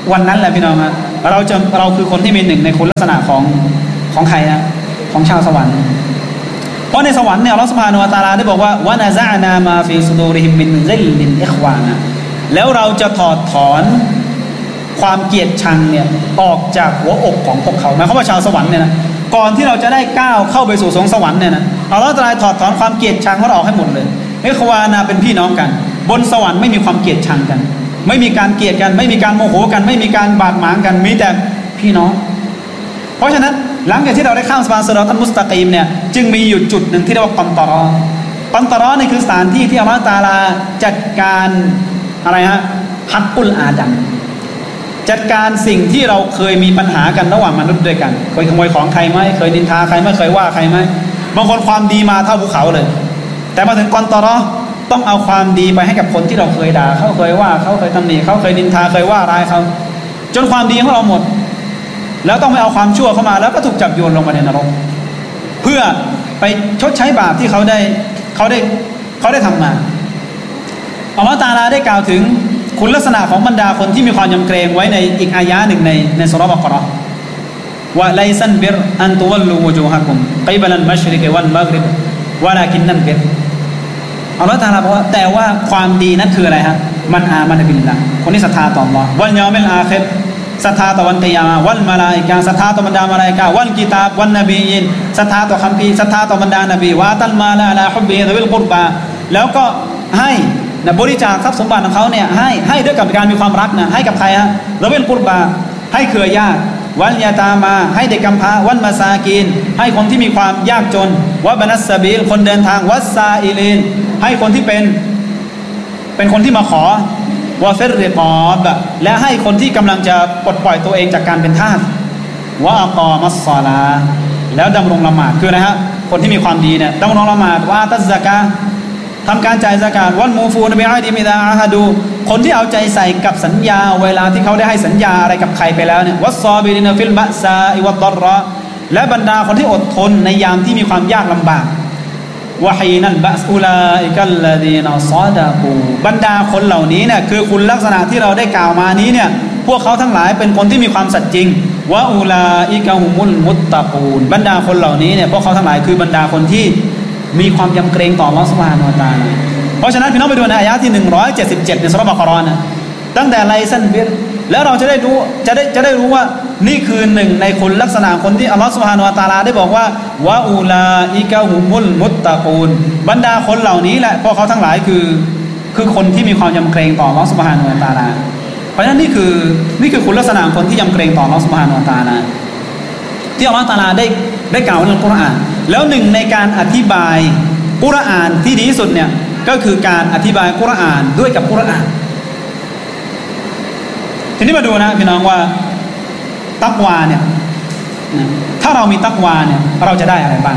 Speaker 1: วันนั้นแหละพี่น้องครับเราจะเราคือคนที่มีหนึ่งในคุณลักษณะของของใครนะของชาวสวรรค์เพราะในสวรรค์เนี่ยอัลเลาะห์ซุบฮานะฮูวะตะอาลาได้บอกว่าวะนะซะนามาฟีซุดูริฮิมมินซิลลินอิควานะแล้วเราจะถอดถอนความเกลียดชังเนี่ยออกจากหัวอกของพวกเขาหมายความว่าชาวสวรรค์เนี่ยนะก่อนที่เราจะได้ก้าวเข้าไปสู่สวงสวรรค์เนี่ยนะอัลเลาะห์ตะอาลาถอดถอนความเกลียดชังของเราออกให้หมดเลยอิควานะเป็นพี่น้องกันบนสวรรค์ไม่มีความเกลียดชังกันไม่มีการเกลียดกันไม่มีการโมโหกันไม่มีการบาดหมางกันมีแต่พี่น้องเพราะฉะนั้นหลังจากที่เราได้ข้ามสะพานซิรอตัลมุสตะกีมเนี่ยจึงมีอยู่จุดหนึ่งที่เรียกว่ากัมตะรอกัมตะรอนี่คือสถานที่ที่อัลเลาะห์ตะอาลาจัดการอะไรฮะฮักกุลอาดัมจัดการสิ่งที่เราเคยมีปัญหากันระหว่างมนุษย์ด้วยกันเคยขโมยของใครไหมเคยนินทาใครไหมเคยว่าใครไหมบางคนความดีมาเท่าภูเขาเลยแต่มาถึงกัมตะรอต้องเอาความดีไปให้กับคนที่เราเคยด่าเขาเคยว่าเขาเคยตำหนิเขาเคยนินทาเคยว่าร้ายเขาจนความดีของเราหมดแล้วต้องไปเอาความชั่วเข้ามาแล้วก็ถูกจับโยนลงไปในนรกเพื่อไปชดใช้บาปที่เขาได้เขาได้เขาได้ทำมาอัลเลาะห์ตะอาลาได้กล่าวถึงคุณลักษณะของบรรดาคนที่มีความยำเกรงไว้ในอีกอายะห์หนึ่งในในซูเราะห์บักเราะห์วะไลซันบิรอันตุวัลลูวุจูฮะกุมกิบลัลมัชริกวัลมัฆริบวะลากินนันบิรอัลเลาะห์ตะอาลาบอกว่าแต่ว่าความดีนั้นคืออะไรฮะมันอามันบิลละคนที่ศรัทธาต่ออัลเลาะห์วัลยอมิลอาคิรศรัทธาต่อวันกิยามะฮ์วัลมะลาอิกะฮ์ศรัทธาต่อบรรดามะลาอิกะฮ์วัลกิตาบวันนบียีนศรัทธาต่อคัมภีร์ศรัทธาต่อบรรดานบีวะตัลมาลาอะลาฮุบบิฮิซะวิลกุรบาแล้วก็ให้นะบริจาคทรัพย์สมบัติของเขาเนี่ยให้ให้ด้วยกับการมีความรักนะให้กับใครฮะซะวิลกุรบาให้เครือญาติวัลยาตามาให้เด็กกำพร้าวัลมาซากีนให้คนที่มีความยากจนวะบะนัสซะบีลคนเดินทางวัสซาอิลินให้คนที่เป็นเป็นคนที่มาขอวะฟิรริกอบและให้คนที่กำลังจะปลดปล่อยตัวเองจากการเป็นทาสวะอักอมัสศอลาแล้วดำรงละหมาดคืออะไรฮะคนที่มีความดีเนี่ยดำรงละหมาดวะตัซซะกาทำการจ่ายซะกาตวัลมูฟูนบิอาดิมิดาอะฮดูคนที่เอาใจใส่กับสัญญาเวลาที่เขาได้ให้สัญญาอะไรกับใครไปแล้วเนี่ยวัสซอบิรินฟิลบะซาอิวัดดอรรอและบรรดาคนที่อดทนในยามที่มีความยากลำบากวะฮีนัลบะสอุลาอิกัลลดีนซอดะกูบรรดาคนเหล่านี้เนี่ยคือคุณลักษณะที่เราได้กล่าวมานี้เนี่ยพวกเขาทั้งหลายเป็นคนที่มีความสัตย์จริงวะอูลาอิกะฮุมุลมุตตะกูนบรรดาคนเหล่านี้เนี่ยพวกเขาทั้งหลายคือบรรดาคนที่มีความยำเกรงต่ออัลเลาะห์ซุบฮานะฮูวะตะอาลาเพราะฉะนั้นพี่น้องไปดูในอายะห์ที่หนึ่งร้อยเจ็ดสิบเจ็ดในซูเราะห์บักเราะห์นะตั้งแต่ไลซันบิรแล้วเราจะได้รู้จะได้จะได้รู้ว่านี่คือหนึ่งในคุณลักษณะคนที่อัลเลาะห์ซุบฮานะฮูวะตะอาลาได้บอกว่าวะอูลาอิกะฮุมุลมุตตะกูนบรรดาคนเหล่านี้แหละพวกเขาทั้งหลายคือคือคนที่มีความยำเกรงต่ออัลเลาะห์ซุบฮานะฮูวะตะอาลาเพราะฉะนั้นนี่คือนี่คือคุณลักษณะคนที่ยำเกรงต่ออัลเลาะห์ซุบฮานะฮูวะตะอาลาที่อัลเลาะห์ตะอาลาได้ได้กล่าวในอัลกุรอานแล้วหนึ่งในการอธิบายกุรอานที่ดีที่สุดเนี่ยก็คือการอธิบายกุรอานด้วยกับกุรอานทีนี้มาดูนะพี่น้องว่าตักวาเนี่ยถ้าเรามีตักวาเนี่ยเราจะได้อะไรบ้าง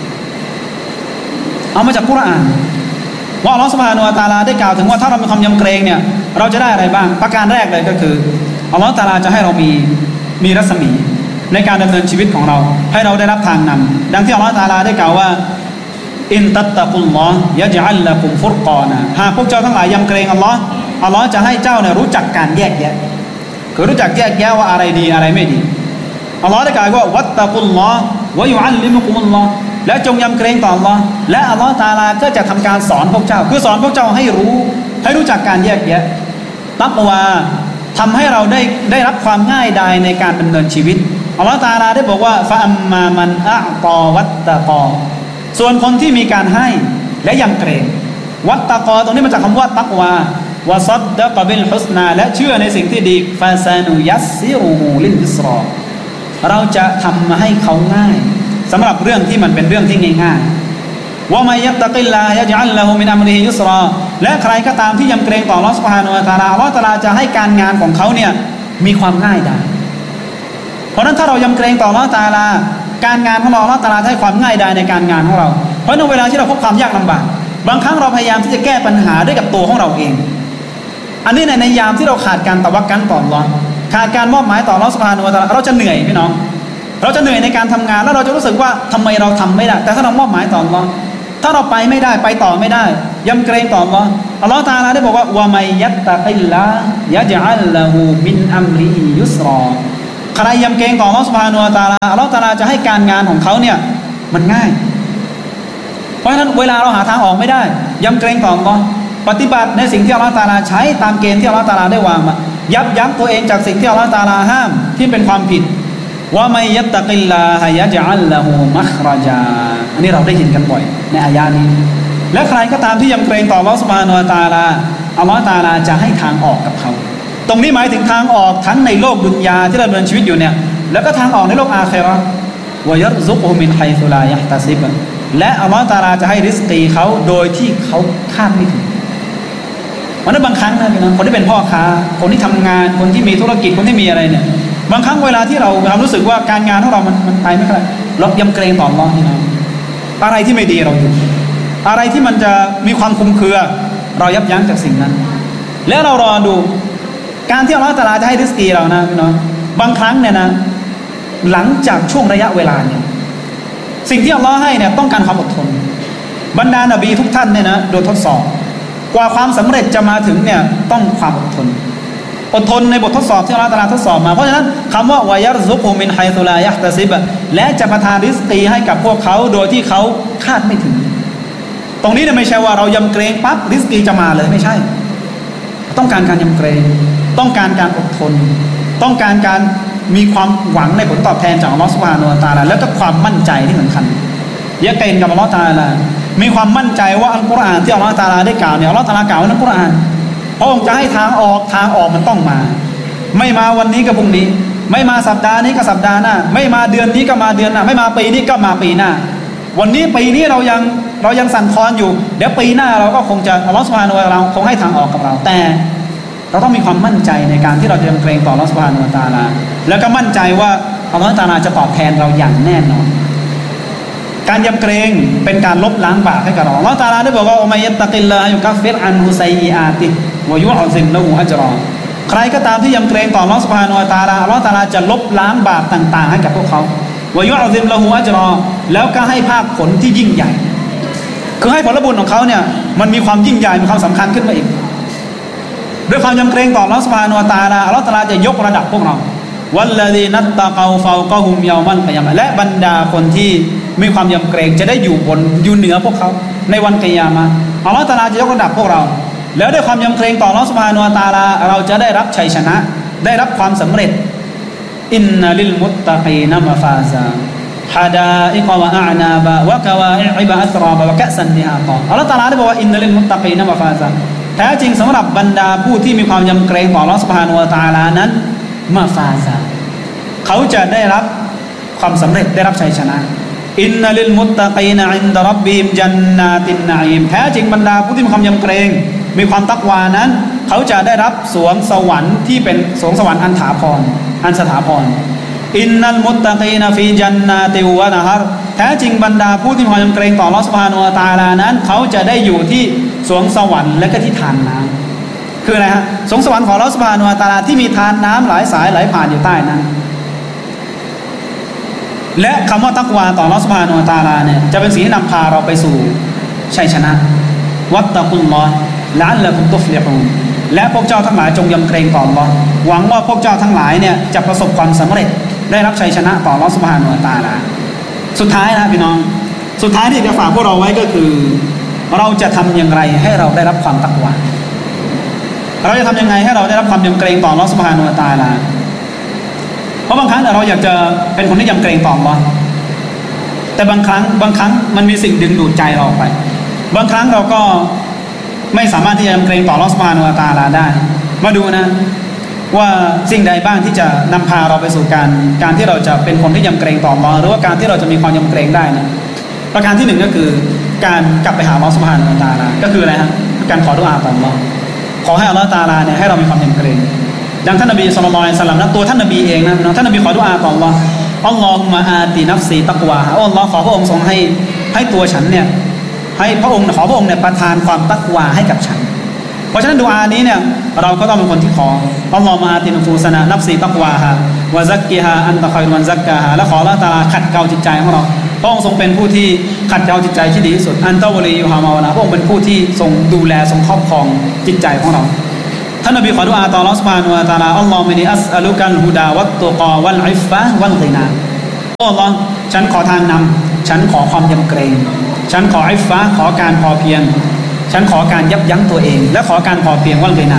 Speaker 1: เอามาจากกุรอานว่าอัลเลาะห์ซุบฮานะฮูวะตะอาลาได้กล่าวถึงว่าถ้าเรามีความยำเกรงเนี่ยเราจะได้อะไรบ้างประการแรกเลยก็คืออัลเลาะห์ตะอาลาจะให้เรามีมีรัศมีในการดำเนินชีวิตของเราให้เราได้รับทางนำดังที่อัลเลาะห์ตะอาลาได้กล่าวว่าอินตัตตะกุลลอฮ์ยะญะอัลละกุมฟุรกอนะหากพวกเจ้าทั้งหลายยำเกรงอัลเลาะห์อัลเลาะห์จะให้เจ้าเนี่ยรู้จักการแยกแยะคือรู้จักแยกแยะว่าอะไรดีอะไรไม่ดีอัลเลาะห์ได้กล่าวว่าวัตตะกุลลอฮ์วะยุอัลลิมุกุมุลลอฮ์และจงยำเกรงต่ออัลเลาะห์และอัลเลาะห์ตะอาลาก็จะทำการสอนพวกเจ้าคือสอนพวกเจ้าให้รู้ให้รู้จักการแยกแยะตักวาทำให้เราได้ได้รับความง่ายดายในการดำเนินชีวิตอัลเลาะห์ตะอาลาได้บอกว่าฟะอัมมามันอะตอวัตตะกอส่วนคนที่มีการให้และยำเกรงวัตตะกอตรงนี้มาจากคำว่าตักวาวะซัดดะกะบิลฮุสนาและเชื่อในสิ่งที่ดีฟาซานุยัสซิรุฮูลิลอิสรอเราจะทำให้เขาง่ายสำหรับเรื่องที่มันเป็นเรื่องที่ง่ายๆวะมัยยัตตะกิลลาฮ์ยะญะอัลละฮูมินอัมริฮิยุสรอและใครก็ตามที่ยำเกรงต่ออัลเลาะห์ซุบฮานะฮูวะตะอาลาอัลเลาะห์ตะอาลาจะให้การงานของเขาเนี่ยมีความง่ายดายเพราะนั้นถ้าเรายำเกรงต่ออัลเลาะห์ตะอาลาการงานของเราอัลเลาะห์ตะอาลาให้ความง่ายดายในการงานของเราเพราะในเวลาที่เราพบความยากลำบากบางครั้งเราพยายามที่จะแก้ปัญหาด้วยกับตัวของเราเองอันนี้ในในยามที่เราขาดการตะวักกันต่ออัลเลาะห์ขาดการมอบหมายต่ออัลเลาะห์ซุบฮานะฮูวะตะอาลาเราจะเหนื่อยพี่น้องเราจะเหนื่อยในการทำงานแล้วเราจะรู้สึกว่าทำไมเราทำไม่ได้แต่ถ้าเรามอบหมายต่ออัลเลาะห์ถ้าเราไปไม่ได้ไปต่อไม่ได้ยำเกรงต่ออัลเลาะห์อัลลอฮฺตะอาลาได้บอกว่าวะมัยยัตตะกิลลาฮ์ยะญะอัลละฮูมินอัมริฮิยุสรอใครยำเกรงต่ออัลลอฮฺซุบฮานะฮูวะตะอาลาอัลลอฮฺตะอาลาจะให้การงานของเขาเนี่ยมันง่ายเพราะฉะนั้นเวลาเราหาทางออกไม่ได้ยำเกรงต่ออัลลอฮฺปฏิบัติในสิ่งที่อัลลอฮฺตะอาลาใช้ตามเกณฑ์ที่อัลลอฮฺตะอาลาได้วางมายับยั้งตัวเองจากสิ่งที่อัลลอฮฺตะอาลาห้ามที่เป็นความผิดว่ามัยยัตตะกิลลาฮะยะญะอัลละฮูมัคเราะญาอันนี้เราได้ยินกันบ่อยในอายะนี้และใครก็ตามที่ยำเกรงต่ออัลลอฮฺซุบฮานะฮูวะตะอาลาอัลลอฮฺตะอาลาจะให้ทางออกกับเขาตรงนี้หมายถึงทางออกทั้งในโลกดุนยาที่เราดำเนินชีวิตอยู่เนี่ยแล้วก็ทางออกในโลกอาคิเราะห์วะยัรซุกฮุมินไฮซุลายะห์ตัซิบและอัลลอฮฺตะอาลาจะให้ริสกีเขาโดยที่เขาคาดไม่ถึงวันนั้นบางครั้งนะพี่น้องคนที่เป็นพ่อค้าคนที่ทำงานคนที่มีธุรกิจคนที่มีอะไรเนี่ยบางครั้งเวลาที่เราทำรู้สึกว่าการงานของเรามันมันไปไม่ค่อยเรายำเกรงต่ออัลเลาะห์พี่น้องอะไรที่ไม่ดีเราหยุดอะไรที่มันจะมีความคลุมเครือเรายับยั้งจากสิ่งนั้นแล้วเรารอดูการที่อัลเลาะห์ตะอาลาจะให้ริสกีเรานะพี่น้องบางครั้งเนี่ยนะหลังจากช่วงระยะเวลาเนี่ยสิ่งที่อัลเลาะห์ให้เนี่ยต้องการความอดทนบรรดานบีทุกท่านเนี่ยนะโดนทดสอบกว่าความสำเร็จจะมาถึงเนี่ยต้องความอดทนอดทนในบททดสอบที่อัลเลาะห์ตะอาลาทดสอบมาเพราะฉะนั้นคำว่าวะยัรซุกฮุมินไฮซุลายะห์ตัซิบและจะประทานริสกีให้กับพวกเขาโดยที่เขาคาดไม่ถึงตรงนี้เนี่ยไม่ใช่ว่าเรายำเกรงปั๊บริสกีจะมาเลยไม่ใช่ต้องการการยำเกรงต้องการการอดทนต้องการการมีความหวังในผลตอบแทนจากอัลเลาะห์ซุบฮานะฮูวะตะอาลาแล้วก็ความมั่นใจที่สำคัญยะกีนกับอัลเลาะห์ตะอาลามีความมั่นใจว่าอัลกุรอานที่อัลเลาะห์ตะอาลาได้กล่าวเนี่ยอัลเลาะห์ตะอาลากล่าวในอัลกุรอานพระองค์จะให้ทางออกทางออกมันต้องมาไม่มาวันนี้ก็พรุ่งนี้ไม่มาสัปดาห์นี้ก็สัปดาห์หน้าไม่มาเดือนนี้ก็มาเดือนหน้าไม่มาปีนี้ก็มาปีหน้าวันนี้ปีนี้เรายังเรายังสั่นคลอนอยู่เดี๋ยวปีหน้าเราก็คงจะอัลเลาะห์ซุบฮานะฮูวะตะอาลาคงให้ทางออกกับเราแต่เราต้องมีความมั่นใจในการที่เราจะยำเกรงต่ออัลเลาะห์ซุบฮานะฮูวะตะอาลาแล้วก็มั่นใจว่าอัลเลาะห์ตะอาลาจะตอบแทนเราอย่างแน่นอนการยำเกรงเป็นการลบล้างบาปให้กับเราอัลเลาะห์ตะอาลาได้บอกว่าอุมัยยัตตะกิลลาฮะยุกัฟฟิรอันฮุซัยอิอาติวะยุอซิมละฮูอัจรอใครก็ตามที่ยำเกรงต่ออัลเลาะห์ซุบฮานะฮูวะตะอาลาอัลเลาะห์ตะอาลาจะลบล้างบาปต่างๆให้กับพวกเขาวะยุอซิมละฮูอัจรอแล้วก็ให้ภาคผลที่ยิ่งใหญ่คือให้ผลบุญของเขาเนี่ยมันมีความยิ่งใหญ่มีความสำคัญขึ้นมาอีกด้วยความยำเกรงต่ออัลเลาะห์ซุบฮานะฮูวะตะอาลาอัลเลาะห์ตะอาลาจะยกระดับพวกเราวัลลซีนัตตะกอฟาวกะฮุมยอมัลกิยามะห์และบรรดาคนที่มีความยำเกรงจะได้อยู่บนอยู่เหนือพวกเขาในวันกิยามะห์อัลเลาะห์ตะอาลาจะยกระดับพวกเราแล้วด้วยความยำเกรงต่ออัลเลาะห์ซุบฮานะฮูวะตะอาลาเราจะได้รับชัยชนะได้รับความสำเร็จอินนัลิลมุตตะกีนมะฟาซาฮะดาอิกวะอะอ์นาบะวะกะวาอิบะอัตราบะวะกะซันดิฮาตออัลเลาะห์ตะอาลาได้บอกว่าอินนัลิลมุตตะกีนมะฟาซาแท้จริงสำหรับบรรดาผู้ที่มีความยำเกรงต่ออัลเลาะห์ซุบฮานะฮูวะตะอาลานั้นมะฟาซาเขาจะได้รับความสำเร็จได้รับชัยชนะอินนัลิลมุตตะกีนอินดะร็อบบิฮิมญันนาตินนะอีมแท้จริงบรรดาผู้ที่มีความยำเกรงมีความตักวานั้นเขาจะได้รับสวงสวรรค์ที่เป็นสวงสวรรค์อันถาพรอันสถาพรอินนัลมุตตะกีนฟีญันนาติวะนะฮรแท้จริงบรรดาผู้ที่มีความยำเกรงต่ออัลเลาะห์ซุบฮานะฮูวะตะอาลานั้นเขาจะได้อยู่ที่สวงสวรรค์และก็ที่ทานน้ำคืออะไรฮะสวงสวรรค์ของอัลเลาะห์ซุบฮานะฮูวะตะอาลาที่มีทานน้ำหลายสายไหลผ่านอยู่ใต้นั้นและคำว่าตักวาต่ออัลเลาะห์ซุบฮานะฮูวะตะอาลาเนี่ยจะเป็นสิ่งที่นำพาเราไปสู่ชัยชนะวัตตะกุลลอฮ์ละอัลละกุมตุฟลิฮูนและพวกเจ้าทั้งหลายจงยำเกรงต่ออัลเลาะห์หวังว่าพวกเจ้าทั้งหลายเนี่ยจะประสบความสำเร็จได้รับชัยชนะต่ออัลเลาะห์ซุบฮานะฮูวะตะอาลาสุดท้ายนะพี่น้องสุดท้ายที่จะฝากพวกเราไว้ก็คือเราจะทำอย่างไรให้เราได้รับความตักวาเราจะทำยังไงให้เราได้รับความยำเกรงต่ออัลเลาะห์ซุบฮานะฮูวะตะอาลาเพราะบางครั้งเราอยากจะเป็นคนที่ยำเกรงต่ออัลเลาะห์แต่บางครั้งบางครั้งมันมีสิ่งดึงดูดใจเราไปบางครั้งเราก็ไม่สามารถที่จะยำเกรงต่ออัลเลาะห์ซุบฮานะฮูวะตะอาลาได้มาดูนะว่าสิ่งใดบ้างที่จะนำพาเราไปสู่การการที่เราจะเป็นคนที่ยำเกรงต่ออัลเลาะห์หรือว่าการที่เราจะมีความยำเกรงได้นะประการที่หนึ่งก็คือการกลับไปหาอัลเลาะห์ซุบฮานะฮูวะตะอาลาก็คืออะไรฮะการขอดุอาต่ออัลเลาะห์ขอให้อัลเลาะห์ตะอาลาเนี่ยให้เรามีความยำเกรงดังท่านนบีศ็อลลัลลอฮุอะลัยฮิวะซัลลัมนะตัวท่านนบีเองนะท่านนบีขอดุอาต่ออัลเลาะห์อัลลอฮุมะอาตินัฟซีตักวาอัลลอฮ์ขอพระองค์ทรงให้ให้ตัวฉันเนี่ยให้พระองค์ขอพระองค์เนี่ยประทานความตักวาให้กับฉันเพราะฉะนั้นดุอานี้เนี่ยเราก็ต้องเป็นคนที่ขออัลลอฮุมะอาตินุฟูซะนะนัฟซีตักวาฮะวะซักกิฮาอันตะค็อยรุมันซักกาฮาและขออัลเลาะห์ตะอาลาขัดเกลาจิตใจของเราพระองค์ทรงเป็นผู้ที่ขัดเกลาจิตใจที่ดีที่สุดอันตะวลียูฮามาวนะพระองค์เป็นผู้ที่ทรงดูแลทรงครอบครองจิตใจของเราท่านนบีขอดุอาต่ออัลเลาะห์ซุบฮานะฮูวะตะอาลาอัลลอฮุมะอินนีอัสอะลุกัลฮุดาวัตตุกอวัลอิฟฟะฮ์วัลกินาโอ้อัลเลาะห์ฉันขอทางนำฉันขอความยำเกรงฉันขออิฟฟะห์ขอการพอเพียงฉันขอการยับยั้งตัวเองและขอการพอเพียงวัลกินา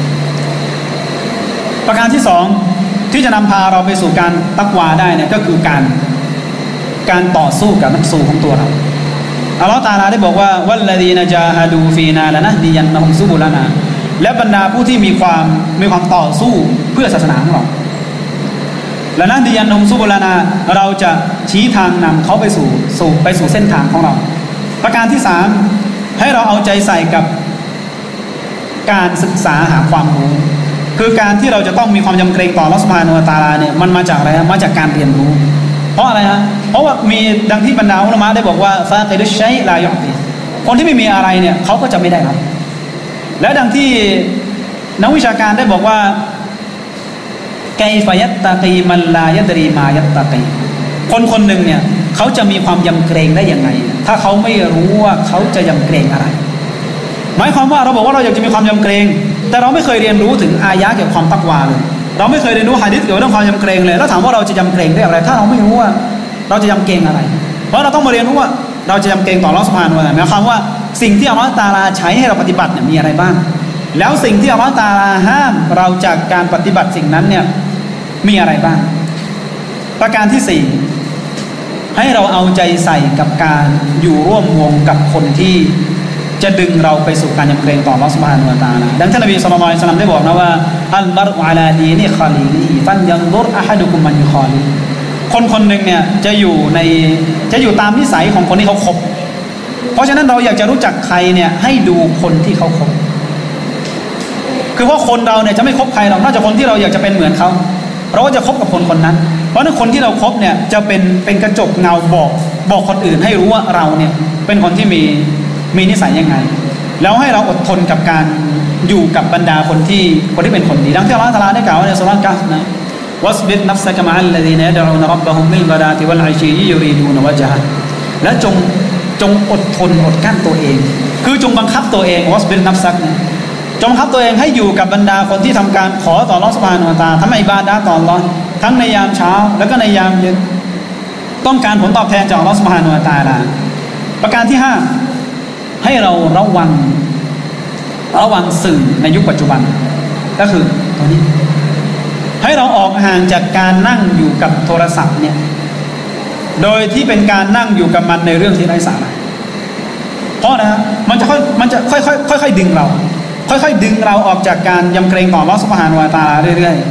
Speaker 1: ประการที่สองที่จะนำพาเราไปสู่การตักวาได้เนี่ยก็คือการการต่อสู้กับนัฟซูของตัวเราอัลเลาะห์ตะอาลาได้บอกว่าวัลลดีนะจาฮะดูฟีนาละนะดิยันนะฮุมซุบุลนาและบรรดาผู้ที่มีความมีความต่อสู้เพื่อศาสนาของเราละนะดิยันนะฮุมซุบุลนาเราจะชี้ทางนำเขาไปสู่สู่ไปสู่เส้นทางของเราประการที่สามให้เราเอาใจใส่กับการศึกษาหาความรู้คือการที่เราจะต้องมีความยำเกรงต่ออัลเลาะห์ซุบฮานะฮูวะตะอาลาเนี่ยมันมาจากอะไรมาจากการเรียนรู้เพราะอะไรฮะเพราะว่ามีดังที่บรรดาอุลามะได้บอกว่าฟากิดุชชัยลายุอติคนที่ไม่มีอะไรเนี่ยเขาก็จะไม่ได้รับและดังที่นักวิชาการได้บอกว่าไกฟะยัตตะกีมันลายัตรีมายัตตะกีคนคนหนึ่งเนี่ยเขาจะมีความยำเกรงได้ยังไงถ้าเขาไม่รู้ว่าเขาจะยำเกรงอะไรหมายความว่าเราบอกว่าเราอยากจะมีความยำเกรงแต่เราไม่เคยเรียนรู้ถึงอายะห์เกี่ยวกับความตักวาเลยเราไม่เคยเรียนรู้หะดีษเกี่ยวกับเรื่องความยำเกรงเลยแล้วถามว่าเราจะยำเกรงได้อะไรถ้าเราไม่รู้ว่าเราจะยำเกรงอะไรเพราะเราต้องมาเรียนรู้ว่าเราจะยำเกรงต่ออัลเลาะห์ซุบฮานะฮูวะตะอาลาหมายความว่าสิ่งที่อัลเลาะห์ตะอาลาใช้ให้เราปฏิบัติเนี่ยมีอะไรบ้างแล้วสิ่งที่อัลเลาะห์ตะอาลาห้ามเราจากการปฏิบัติสิ่งนั้นเนี่ยมีอะไรบ้างประการที่สี่ให้เราเอาใจใส่กับการอยู่ร่วมวงกับคนที่จะดึงเราไปสู่การยำเกรงต่ออัลเลาะห์ซุบฮานะฮูวะตะอาลาดังท่านนบีศ็อลลัลลอฮุอะลัยฮิวะซัลลัมได้บอกนะว่าอัลมัรอุอะลาดีนิคอลีลิฟันยันซุรอะฮะดุกุมมันยุคอลีคนคนหนึ่งเนี่ยจะอยู่ในจะอยู่ตามนิสัยของคนที่เขาคบเพราะฉะนั้นเราอยากจะรู้จักใครเนี่ยให้ดูคนที่เขาคบคือว่าคนเราเนี่ยจะไม่คบใครหรอกนอกจากคนที่เราอยากจะเป็นเหมือนเขาเราก็จะคบกับคนคนนั้นเพราะนั้นคนที่เราคบเนี่ยจะเป็นเป็นกระจกเงาบอกบอกคนอื่นให้รู้ว่าเราเนี่ยเป็นคนที่มีมีนิสัยยังไงแล้วให้เราอดทนกับการอยู่กับบรรดาคนที่คนที่เป็นคนดีดังที่อัลเลาะห์ตะอาลาได้กล่าวไว้ในซูเราะห์กัฟนะวัสบิรนัฟซะกะมะอัลลซีนะยะดะอูนร็อบบะฮุมบิลกะดาติวัลอิชียูรีดูนวะญะฮะและจงจงอดทนอดกั้นตัวเองคือจงบังคับตัวเองวัสบิรนัฟซักนะจงบังคับตัวเองให้อยู่กับบรรดาคนที่ทำการขอต่ออัลเลาะห์ซุบฮานะฮูวะตะอาลาทำอิบาดะห์ต่ออัลเลาะห์ทั้งในยามเช้าแล้วก็ในยามเย็นต้องการผลตอบแทนจากอัลเลาะห์ซุบฮานะฮูวะตะอาลาประการที่ห้าให้เราระวังระวังสื่อในยุคปัจจุบันก็คือตอนนี้ให้เราออกห่างจากการนั่งอยู่กับโทรศัพท์เนี่ยโดยที่เป็นการนั่งอยู่กับมันในเรื่องที่ไร้สาระเพราะนะมันจะค่อยมันจะค่อยๆค่อยๆดึงเราค่อยๆดึงเราออกจากการยำเกรงต่ออัลเลาะห์ซุบฮานะฮูวะตะอาลาเรื่อย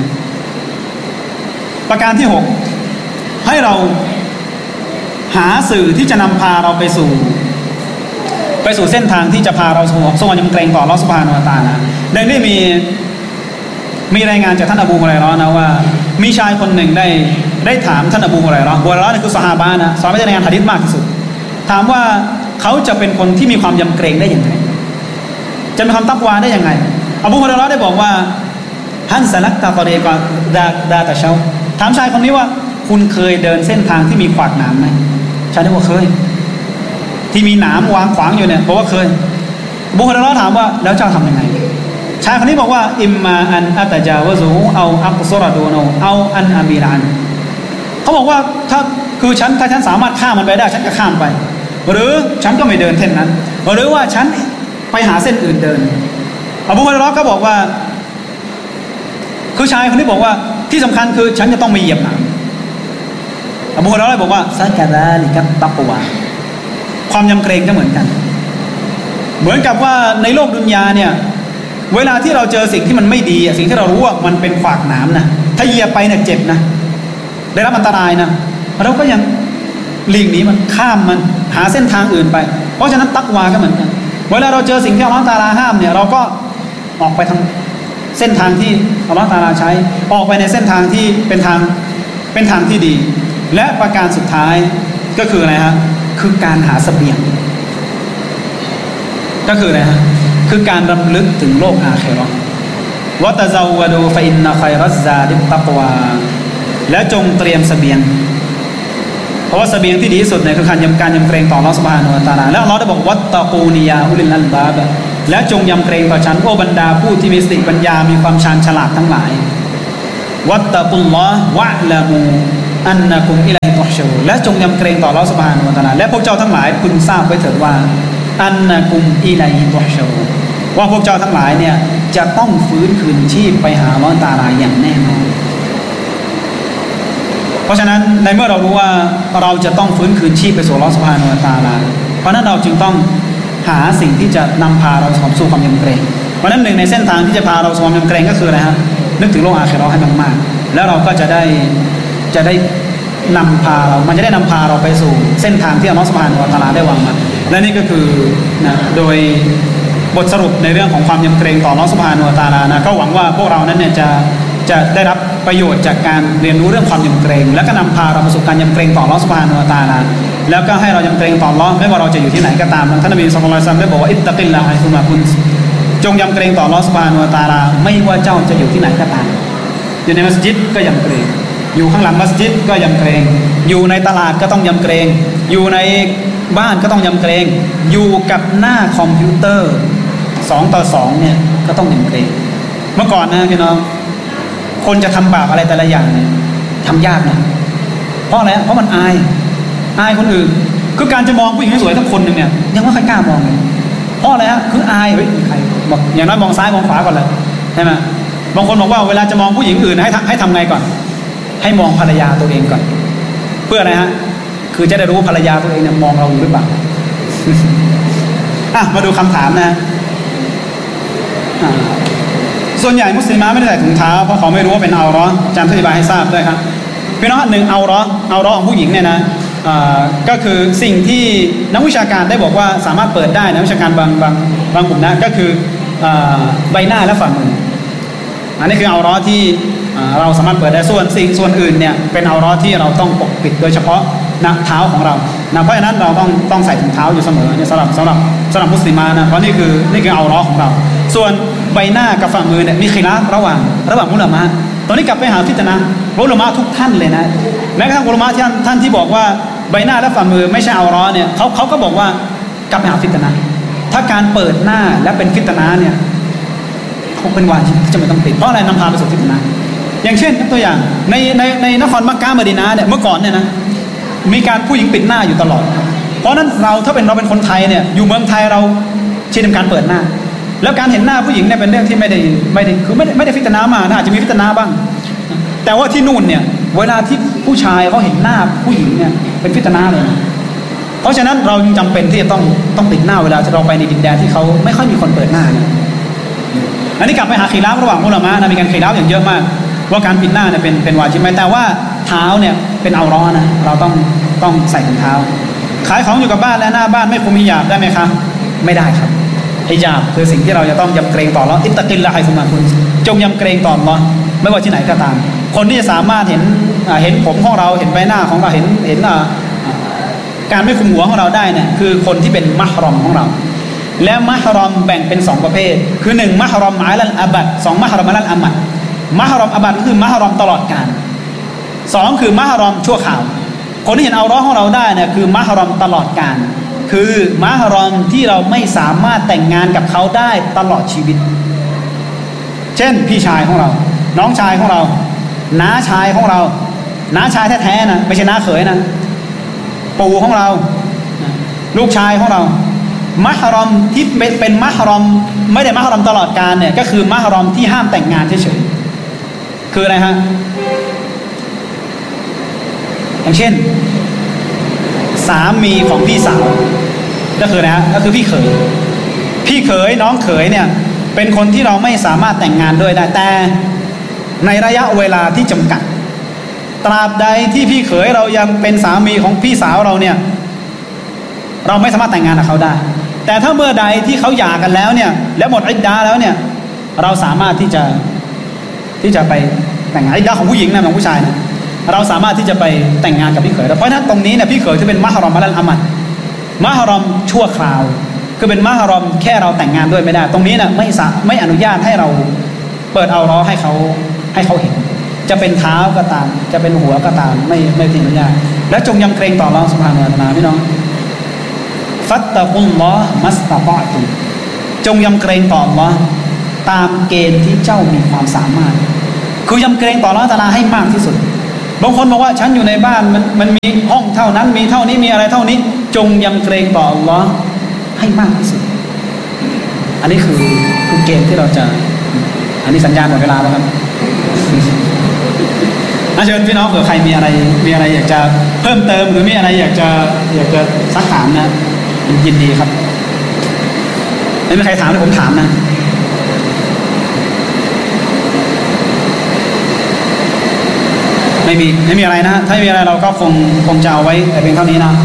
Speaker 1: ๆประการที่หกให้เราหาสื่อที่จะนำพาเราไปสู่ไปสู่เส้นทางที่จะพาเราสู่สู่ความยำเกรงต่ออัลเลาะห์ซุบฮานะฮูวะตะอาลาดังนี้มีมีรายงานจากท่านอบูฮุไรเราะห์นะว่ามีชายคนหนึ่งได้ได้ถามท่านอบูฮุไรเราะห์อบูฮุไรเราะห์นี่คือซอฮาบะห์นะซอฮาบะห์ที่รายงานหะดีษมากที่สุดถามว่าเขาจะเป็นคนที่มีความยำเกรงได้อย่างไรจะมีความตักวาได้ยังไงอบูฮุไรเราะห์ได้บอกว่าฮันซะลักตะตอรีกะดาดาตะเชาถามชายคนนี้ว่าคุณเคยเดินเส้นทางที่มีขวากหนามไหมชายได้บอกเคยที่มีหนามวางขวางอยู่เนี่ยบอกว่าเคยอบูฮุไรเราะห์ถามว่าแล้วเจ้าทำยังไงชายคนนี้บอกว่าอิมมาอันอัตจาวะซูเอาอักซรดูโนเอาอันอามีรานเขาบอกว่าถ้าคือฉันถ้าฉันสามารถข้ามมันไปได้ฉันก็ข้ามไปหรือฉันก็ไม่เดินเส้นนั้นหรือว่าฉันไปหาเส้นอื่นเดินอบูฮุไรเราะห์ก็บอกว่าคือชายคนนี้บอกว่าที่สำคัญคือฉันจะต้องไม่เหยียบหนามอบูฮุไรเราะห์บอกว่าซะกะซาลิกัตตักวาความยำเกรงก็เหมือนกันเหมือนกับว่าในโลกดุนยาเนี่ยเวลาที่เราเจอสิ่งที่มันไม่ดีสิ่งที่เรารู้ว่ามันเป็นขวากหนามนะถ้าเหยียบไปเนี่ยเจ็บนะได้รับอันตรายนะเราก็ยังหลีกหนีมันข้ามมันหาเส้นทางอื่นไปเพราะฉะนั้นตักวาก็เหมือนกันเวลาเราเจอสิ่งที่อัลเลาะห์ตะอาลาห้ามเนี่ยเราก็ออกไปทางเส้นทางที่อัลเลาะห์ตะอาลาใช้ออกไปในเส้นทางที่เป็นทางเป็นทางที่ดีและประการสุดท้ายก็คืออะไรฮะคือการหาเสบียงก็คืออะไรฮะคือการรำลึกถึงโลกอาคิเราะห์วะตะซาวะดูฟะอินนะค็อยรัซซาดิตตักวาและจงเตรียมเสบียงเพราะว่าเสบียงที่ดีที่สุดเนี่ยคือการยำการยำเกรงต่ออัลเลาะห์ซุบฮานะฮูวะตะอาลาแล้วอัลเลาะห์ได้บอกวัตตะกูนิยาอุลิลอัลบาบและจงยำเกรงต่อฉันโอ้บรรดาผู้ที่มีสติปัญญามีความชาญฉลาดทั้งหลายวัตตะกุลลอฮ์วะละมูอันนะกุมอิลัยฮิตุฮชรูและจงยำเกรงต่ออัลเลาะห์ซุบฮานะฮูวะตะอาลาและพวกเจ้าทั้งหลายพึงทราบไว้เถิดว่าอันนะกุมอิลัยฮิตุฮชรูว่าพวกเจ้าทั้งหลายเนี่ยจะต้องฟื้นคืนชีพไปหาอัลเลาะห์ตะอาลาอย่างแน่นอนเพราะฉะนั้นในเมื่อเรารู้ว่าเราจะต้องฟื้นคืนชีพไปสู่อัลเลาะห์ซุบฮานะฮูวะตะอาลาเพราะนั้นเราจึงต้องหาสิ่งที่จะนำพาเราสู่ความยำเกรงเพราะนั้นหนึ่งในเส้นทางที่จะพาเราสู่ความยำเกรงก็คืออะไรครับนึกถึงโลกอาคิเราะห์ให้มากๆแล้วเราก็จะได้จะได้นำพาเรามันจะได้นำพาเราไปสู่เส้นทางที่อัลเลาะห์ซุบฮานะฮูวะตะอาลาได้วางมาและนี่ก็คือนะโดยบทสรุปในเรื่องของความยำเกรงต่ออัลเลาะห์ซุบฮานะฮูวะตะอาลานะก็หวังว่าพวกเรานั้นเนี่ยจะจะได้รับประโยชน์จากการเรียนรู้เรื่องความยำเกรงและก็นำพาเรามาสู่การยำเกรงต่ออัลเลาะห์ซุบฮานะฮูวะตะอาลาแล้วก็ให้เรายำเกรงต่ออัลเลาะห์ไม่ว่าเราจะอยู่ที่ไหนก็ตามท่านนบีศ็อลลัลลอฮุอะลัยฮิวะซัลลัมได้บอกว่าอิตตะกิลลาฮะไฮซุมากุนจงยำเกรงต่ออัลเลาะห์ซุบฮานะฮูวะตะอาลาไม่ว่าเจ้าจะอยู่ที่ไหนก็ตามอยู่ในมัสยิดก็ยำเกรงอยู่ข้างหลังมัสยิดก็ยำเกรงอยู่ในตลาดก็ต้องยำเกรงอยู่ในบ้านก็ต้องยำเกรงอยู่กับหน้าคอมพิวเตอร์สองต่อสองเนี่ยก็ต้องยำเกรงเมื่อก่อนนะพี่น้องคนจะทำบาปอะไรแต่ละอย่างเนี่ยทำยากนะเพราะอะไรเพราะมันอายอายคนอื่นคือการจะมองผู้หญิงสวยทั้งคนหนึ่งเนี่ยยังไม่ค่อยกล้ามองเลยเพราะอะไรฮะคืออายเฮ้ยใครบอกอย่างน้อยมองซ้ายมองขวาก่อนเลยใช่ไหมบางคนบอกว่าเวลาจะมองผู้หญิงอื่นให้ให้ทำไงก่อนให้มองภรรยาตัวเองก่อนเพื่ออะไรฮะคือจะได้รู้ภรรยาตัวเองเนี่ยมองเราอยู่หรือเปล่า อ่ะมาดูคำถามนะส่วนใหญ่มุสลิมไม่ได้ใส่ถุงเท้าเพราะเขาไม่รู้ว่าเป็นเอาเราะห์จำอธิบายให้ทราบด้วยครับพี่น้องหนึ่งเอาเราะห์เอาเราะห์ของผู้หญิงเนี่ยนะก็คือสิ่งที่นักวิชาการได้บอกว่าสามารถเปิดได้นักวิชาการบางบางบางกลุ่มนะก็คือใบหน้าและฝ่ามืออันนี้คือเอาเราะห์ที่เราสามารถเปิดได้ส่วนสิ่งส่วนอื่นเนี่ยเป็นเอาเราะห์ที่เราต้องปกปิดโดยเฉพาะหน้าเท้าของเรานะเพราะฉะนั้นเราต้องต้องใส่ถุงเท้าอยู่เสมอเนี่ยสำหรับสำหรับสำหรับมุสลิมานะเพราะนี่คือนี่คือเอาเราะห์ของเราส่วนใบหน้ากับฝ่ามือเนี่ยมีคิลาฟระหว่างระหว่างอุลามะตอนนี้กลับไปหาฟิตนะห์อุลามะทุกท่านเลยนะแม้กระทั่งอุลามะที่ท่านที่บอกว่าใบหน้าและฝ่ามือไม่ใช่เอาเราะห์เนี่ยเขาเขาก็บอกว่ากลับไปหาฟิตนะห์ถ้าการเปิดหน้าและเป็นฟิตนะห์เนี่ยเขาเป็นวาญิบที่จะไม่ต้องปิดเพราะอะไรนำพาไปสู่ฟิตนะห์อย่างเช่นตัวอย่างในในในนครมักกะห์มะดีนะห์เนี่ยเมื่อก่อนเนี่ยนะมีการผู้หญิงปิดหน้าอยู่ตลอดเพราะนั้นเราถ้าเป็นเราเป็นคนไทยเนี่ยอยู่เมืองไทยเราชินกับการเปิดหน้าแล้วการเห็นหน้าผู้หญิงเนี่ยเป็นเรื่องที่ไม่ได้ไม่ได้คือไม่ได้ไม่ได้ฟิตนะห์มานะอาจจะมีฟิตนะห์บ้างแต่ว่าที่นู่นเนี่ยเวลาที่ผู้ชายเขาเห็นหน้าผู้หญิงเนี่ยเป็นฟิตนะห์เลยเพราะฉะนั้นเราจึงจำเป็นที่จะต้องต้องปิดหน้าเวลาที่เราไปในดินแดนที่เขาไม่ค่อยมีคนเปิดหน้าเนี่ยอันนี้กลับไปหาขีลาฟระหว่างอุลามะนะมีการขีลาฟอย่างเยอะมากว่าการปิดหน้าเนี่ยเป็นเป็นวาญิบไหมแต่ว่าเท้าเนี่ยเป็นเอาเราะห์นะเราต้องต้องใส่ถุงเท้าขายของอยู่กับบ้านและหน้าบ้านไม่คุมฮิญาบได้ไหมครับไม่ได้ครับฮิญาบคือสิ่งที่เราจะต้องยำเกรงต่ออัลเลาะห์อิตตะกิลลาฮะไฮซุมากุนจงยำเกรงต่ออัลเลาะห์ไม่ว่าที่ไหนก็ตามคนที่จะสามารถเห็นเห็นผมของเราเห็นใบหน้าของเราเห็นเห็นการไม่คุมหัวของเราได้เนี่ยคือคนที่เป็นมะฮรอมของเราและมะฮรอมแบ่งเป็นสองประเภทคือหนึ่งมะฮรอมอะลัลอะบัดสองมะฮรอมอะลัลอะมัดมะฮรอมอะบัดก็คือมะฮรอมตลอดกาลสองคือมะฮรอมชั่วคราวคนที่เห็นเอาเราะห์ของเราได้เนี่ยคือมะฮรอมตลอดกาลคือมะฮรอมที่เราไม่สามารถแต่งงานกับเขาได้ตลอดชีวิตเช่นพี่ชายของเราน้องชายของเราน้าชายของเราน้าชายแท้ๆนะไม่ใช่น้าเขยนะปู่ของเราลูกชายของเรามะฮรอมที่เป็นมะฮรอมไม่ได้มะฮรอมตลอดกาลเนี่ยก็คือมะฮรอมที่ห้ามแต่งงานเฉยๆคืออะไรฮะอย่างเช่นสามีของพี่สาวก็คือนะก็คือพี่เขยพี่เขยน้องเขยเนี่ยเป็นคนที่เราไม่สามารถแต่งงานด้วยได้แต่ในระยะเวลาที่จำกัดตราบใดที่พี่เขยเรายังเป็นสามีของพี่สาวเราเนี่ยเราไม่สามารถแต่งงานกับเขาได้แต่ถ้าเมื่อใดที่เขาหย่ากันแล้วเนี่ยแล้วหมดอิดดะห์แล้วเนี่ยเราสามารถที่จะที่จะไปแต่งงานอิดดะห์ของผู้หญิงนะของผู้ชายนะเราสามารถที่จะไปแต่งงานกับพี่เขยเพราะฉะนั้นตรงนี้เนี่ยพี่เขยที่เป็นมะฮรอมอะลัลอะมัดมะฮรอมชั่วคราวคือเป็นมะฮรอมแค่เราแต่งงานด้วยไม่ได้ตรงนี้นะไม่สาไม่อนุญาตให้เราเปิดเอาเราะห์ให้เขาให้เขาเห็นจะเป็นเท้าก็ตามจะเป็นหัวก็ตามไม่ไม่อนุญาตและจงยำเกรงต่ออัลเลาะห์ซุบฮานะฮูวะตะอาลาพี่น้องฟัตตะกุลลอฮ์มัสตะฏอตุจงยำเกรงต่ออัลเลาะห์ตามเกณฑ์ที่เจ้ามีความสามารถคือยำเกรงต่ออัลเลาะห์ตะอาลาให้มากที่สุดบางคนบอกว่าฉันอยู่ในบ้านมันมันมีห้องเท่านั้นมีเท่านี้มีอะไรเท่านี้จงยำเกรงต่ออัลเลาะห์ให้มากที่สุดอันนี้คือคือเกณฑ์ที่เราจะอันนี้สัญญาณหมดเวลาแล้วครับเชิญพี่น้องเผื่อใครมีอะไรมีอะไรอยากจะเพิ่มเติมหรือมีอะไรอยากจะอยากจะซักถามนะยินดีครับไม่มีใครถามเลยผมถามนะไม่มีไม่มีอะไรนะถ้าไม่มีอะไรเราก็คงคงจะเอาไว้แต่เพียงเท่านี้นะ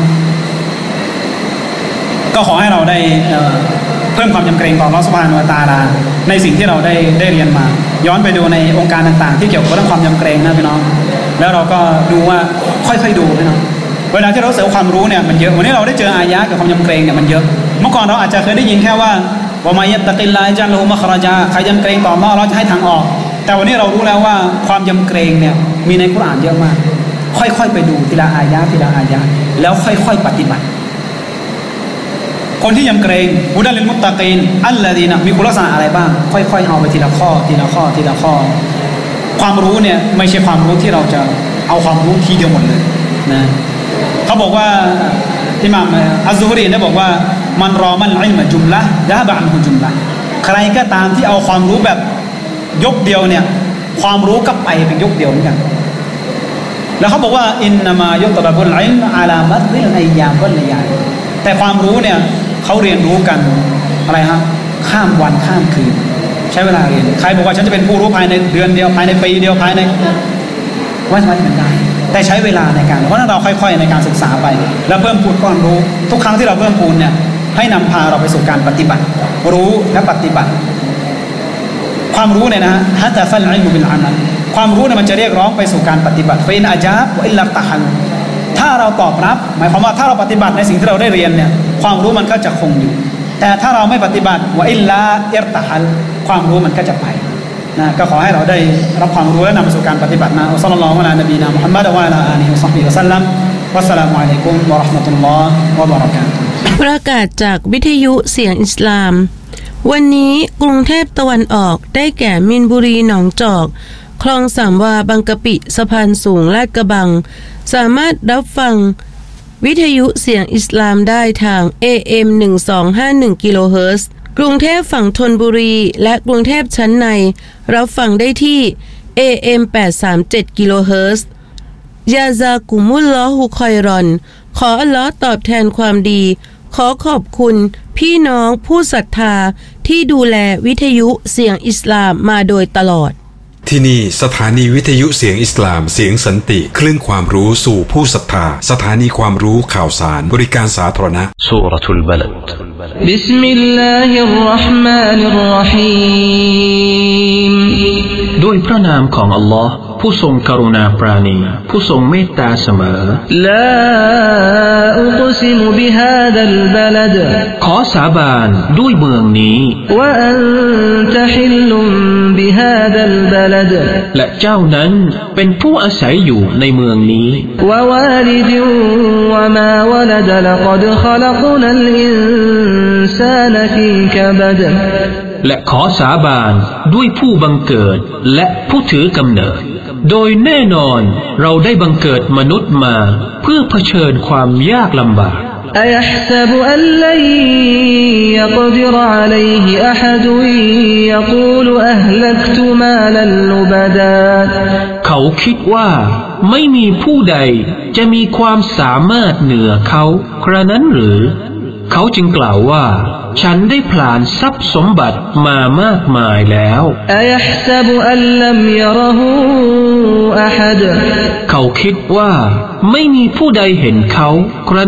Speaker 1: ก็ขอให้เราได้เพิ่มความยำเกรงต่ออัลเลาะห์ซุบฮานะฮูวะตะอาลาในสิ่งที่เราได้ได้เรียนมาย้อนไปดูในองค์การต่างๆที่เกี่ยวกับเรื่องความยำเกรงนะพี่น้องแล้วเราก็ดูว่าค่อยๆดูพี่น้องเวลาที่เราเสริมความรู้เนี่ยมันเยอะวันนี้เราได้เจออายะห์กับความยำเกรงเนี่ยมันเยอะเมื่อก่อนเราอาจจะเคยได้ยินแค่ว่าวะมัยยัตตะกิลลาฮ์ญะละฮูมัคเราะญะใครยำเกรงต่ออัลเลาะห์เราจะให้ทางออกแต่วันนี้เรารู้แล้วว่าความยำเกรงเนี่ยมีในกุรอานเยอะมากค่อยๆไปดูทีละอายะห์ทีละอายะห์แล้วค่อยๆปฏิบัติคนที่ยำเกรงฮุดัลลิลมุตตะกีนอัลลดีนะมีคุณลักษณะอะไรบ้างค่อยๆเอาไปทีละข้อทีละข้อทีละข้อความรู้เนี่ยไม่ใช่ความรู้ที่เราจะเอาความรู้ทีเดียวหมดเลยนะเขาบอกว่าอิหม่ามอัซซุฮรีได้บอกว่ามันรอมันอิลมะจุมละยะบะอันฮุจุมละใครก็ตามที่เอาความรู้แบบยกเดียวเนี่ยความรู้ก็ไปเป็นยกเดียวเหมือนกันแล้วเขาบอกว่าอินนามายตะบุลอิลมอะลามัริลอัยยามวัลลยาลิแต่ความรู้เนี่ยเขาเรียนรู้กันอะไรฮะข้ามวันข้ามคืนใช้เวลาเรียนใครบอกว่าฉันจะเป็นผู้รู้ภายในเดือนเดียวภายในปีเดียวภายในว่าสามารถเป็นได้แต่ใช้เวลาในการเพราะนั้นเราค่อยๆในการศึกษาไปแล้วเพิ่มพูนความรู้ทุกครั้งที่เราเพิ่มพูนเนี่ยให้นำพาเราไปสู่การปฏิบัติรู้และปฏิบัติความรู้เนี่ยนะฮัตตะฟัลอิลมุบิลอามัลความรู้เนี่ยมันจะเรียกร้องไปสู่การปฏิบัติฟินอาญาบวะอิลลัตะฮันถ้าเราตอบรับหมายความว่าถ้าเราปฏิบัติในสิ่งที่เราได้เรียนเนี่ยความรู้มันก็จะคงอยู่แต่ถ้าเราไม่ปฏิบัติวะอิลลาอิรตะฮัลความรู้มันก็จะไปนะก็ขอให้เราได้รับความรู้และนำไปสู่การปฏิบัตินะอัลลอฮฺวะลานบีนะมุฮัมมัดวะอะลาอาลีฮิวะศอฮบิฮิวะซัลลัมวัสสลามุอะลัยกุมวะเราะห์มะตุลลอฮ์วะบะเราะกาตุฮ์
Speaker 2: ประกาศจากวิทยุเสียงอิสลามวันนี้กรุงเทพตะวันออกได้แก่มินบุรีหนองจอกคลองสามวาบางกะปิสะพานสูงลาดกระบังสามารถรับฟังวิทยุเสียงอิสลามได้ทาง เอ เอ็ม หนึ่งสองห้าหนึ่ง กิโลเฮิรตซ์กรุงเทพฝั่งธนบุรีและกรุงเทพชั้นในรับฟังได้ที่ เอ เอ็ม แปดสามเจ็ด กิโลเฮิรตซ์ยาซากุมุลลอฮุคอยรอนขออัลเลาะห์ตอบแทนความดีขอขอบคุณพี่น้องผู้ศรัทธาที่ดูแลวิทยุเสียงอิสลามมาโดยตลอด
Speaker 3: ที่นี่สถานีวิทยุเสียงอิสลามเสียงสันติคลื่นความรู้สู่ผู้ศรัทธาสถานีความรู้ข่าวสารบริการสาธารณะซูเราะตุลบะลัดบิสมิลลาฮิรเราะห์มานิรเราะฮีมด้วยพระนามของอัลลอฮ์ผู้ทรงกรุณาปราณีผู้ทรงเมตตาเสมอลาอุกซิมุบิฮาดัลบะลัดขอสาบานด้วยเมืองนี้วะอันตะฮิลลุบิฮาดัลบะลัดและเจ้านั้นเป็นผู้อาศัยอยู่ในเมืองนี้วะวาลิดวะมาวะลัดละกอดขะลักนัลอินซานฟีกะบัดและขอสาบานด้วยผู้บังเกิดและผู้ถือกำเนิดโดยแน่นอนเราได้บังเกิดมนุษย์มาเพื่อเผชิญความยากลำบากอะยัห์ซะบุอัลลัยยักดิรอะลัยฮิอะฮัดยะกูลอะห์ลักตุมาลัลลุบดาเขาคิดว่าไม่มีผู้ใดจะมีความสามารถเหนือเขากระนั้นหรือเขาจึงกล่าวว่าฉันได้ผลาญทรัพย์สมบัติมามากมายแล้วอะยัห์ซะบุอัลลัมยะเราะฮูอะฮัดเขาคิดว่าไม่มีผู้ใดเห็นเขา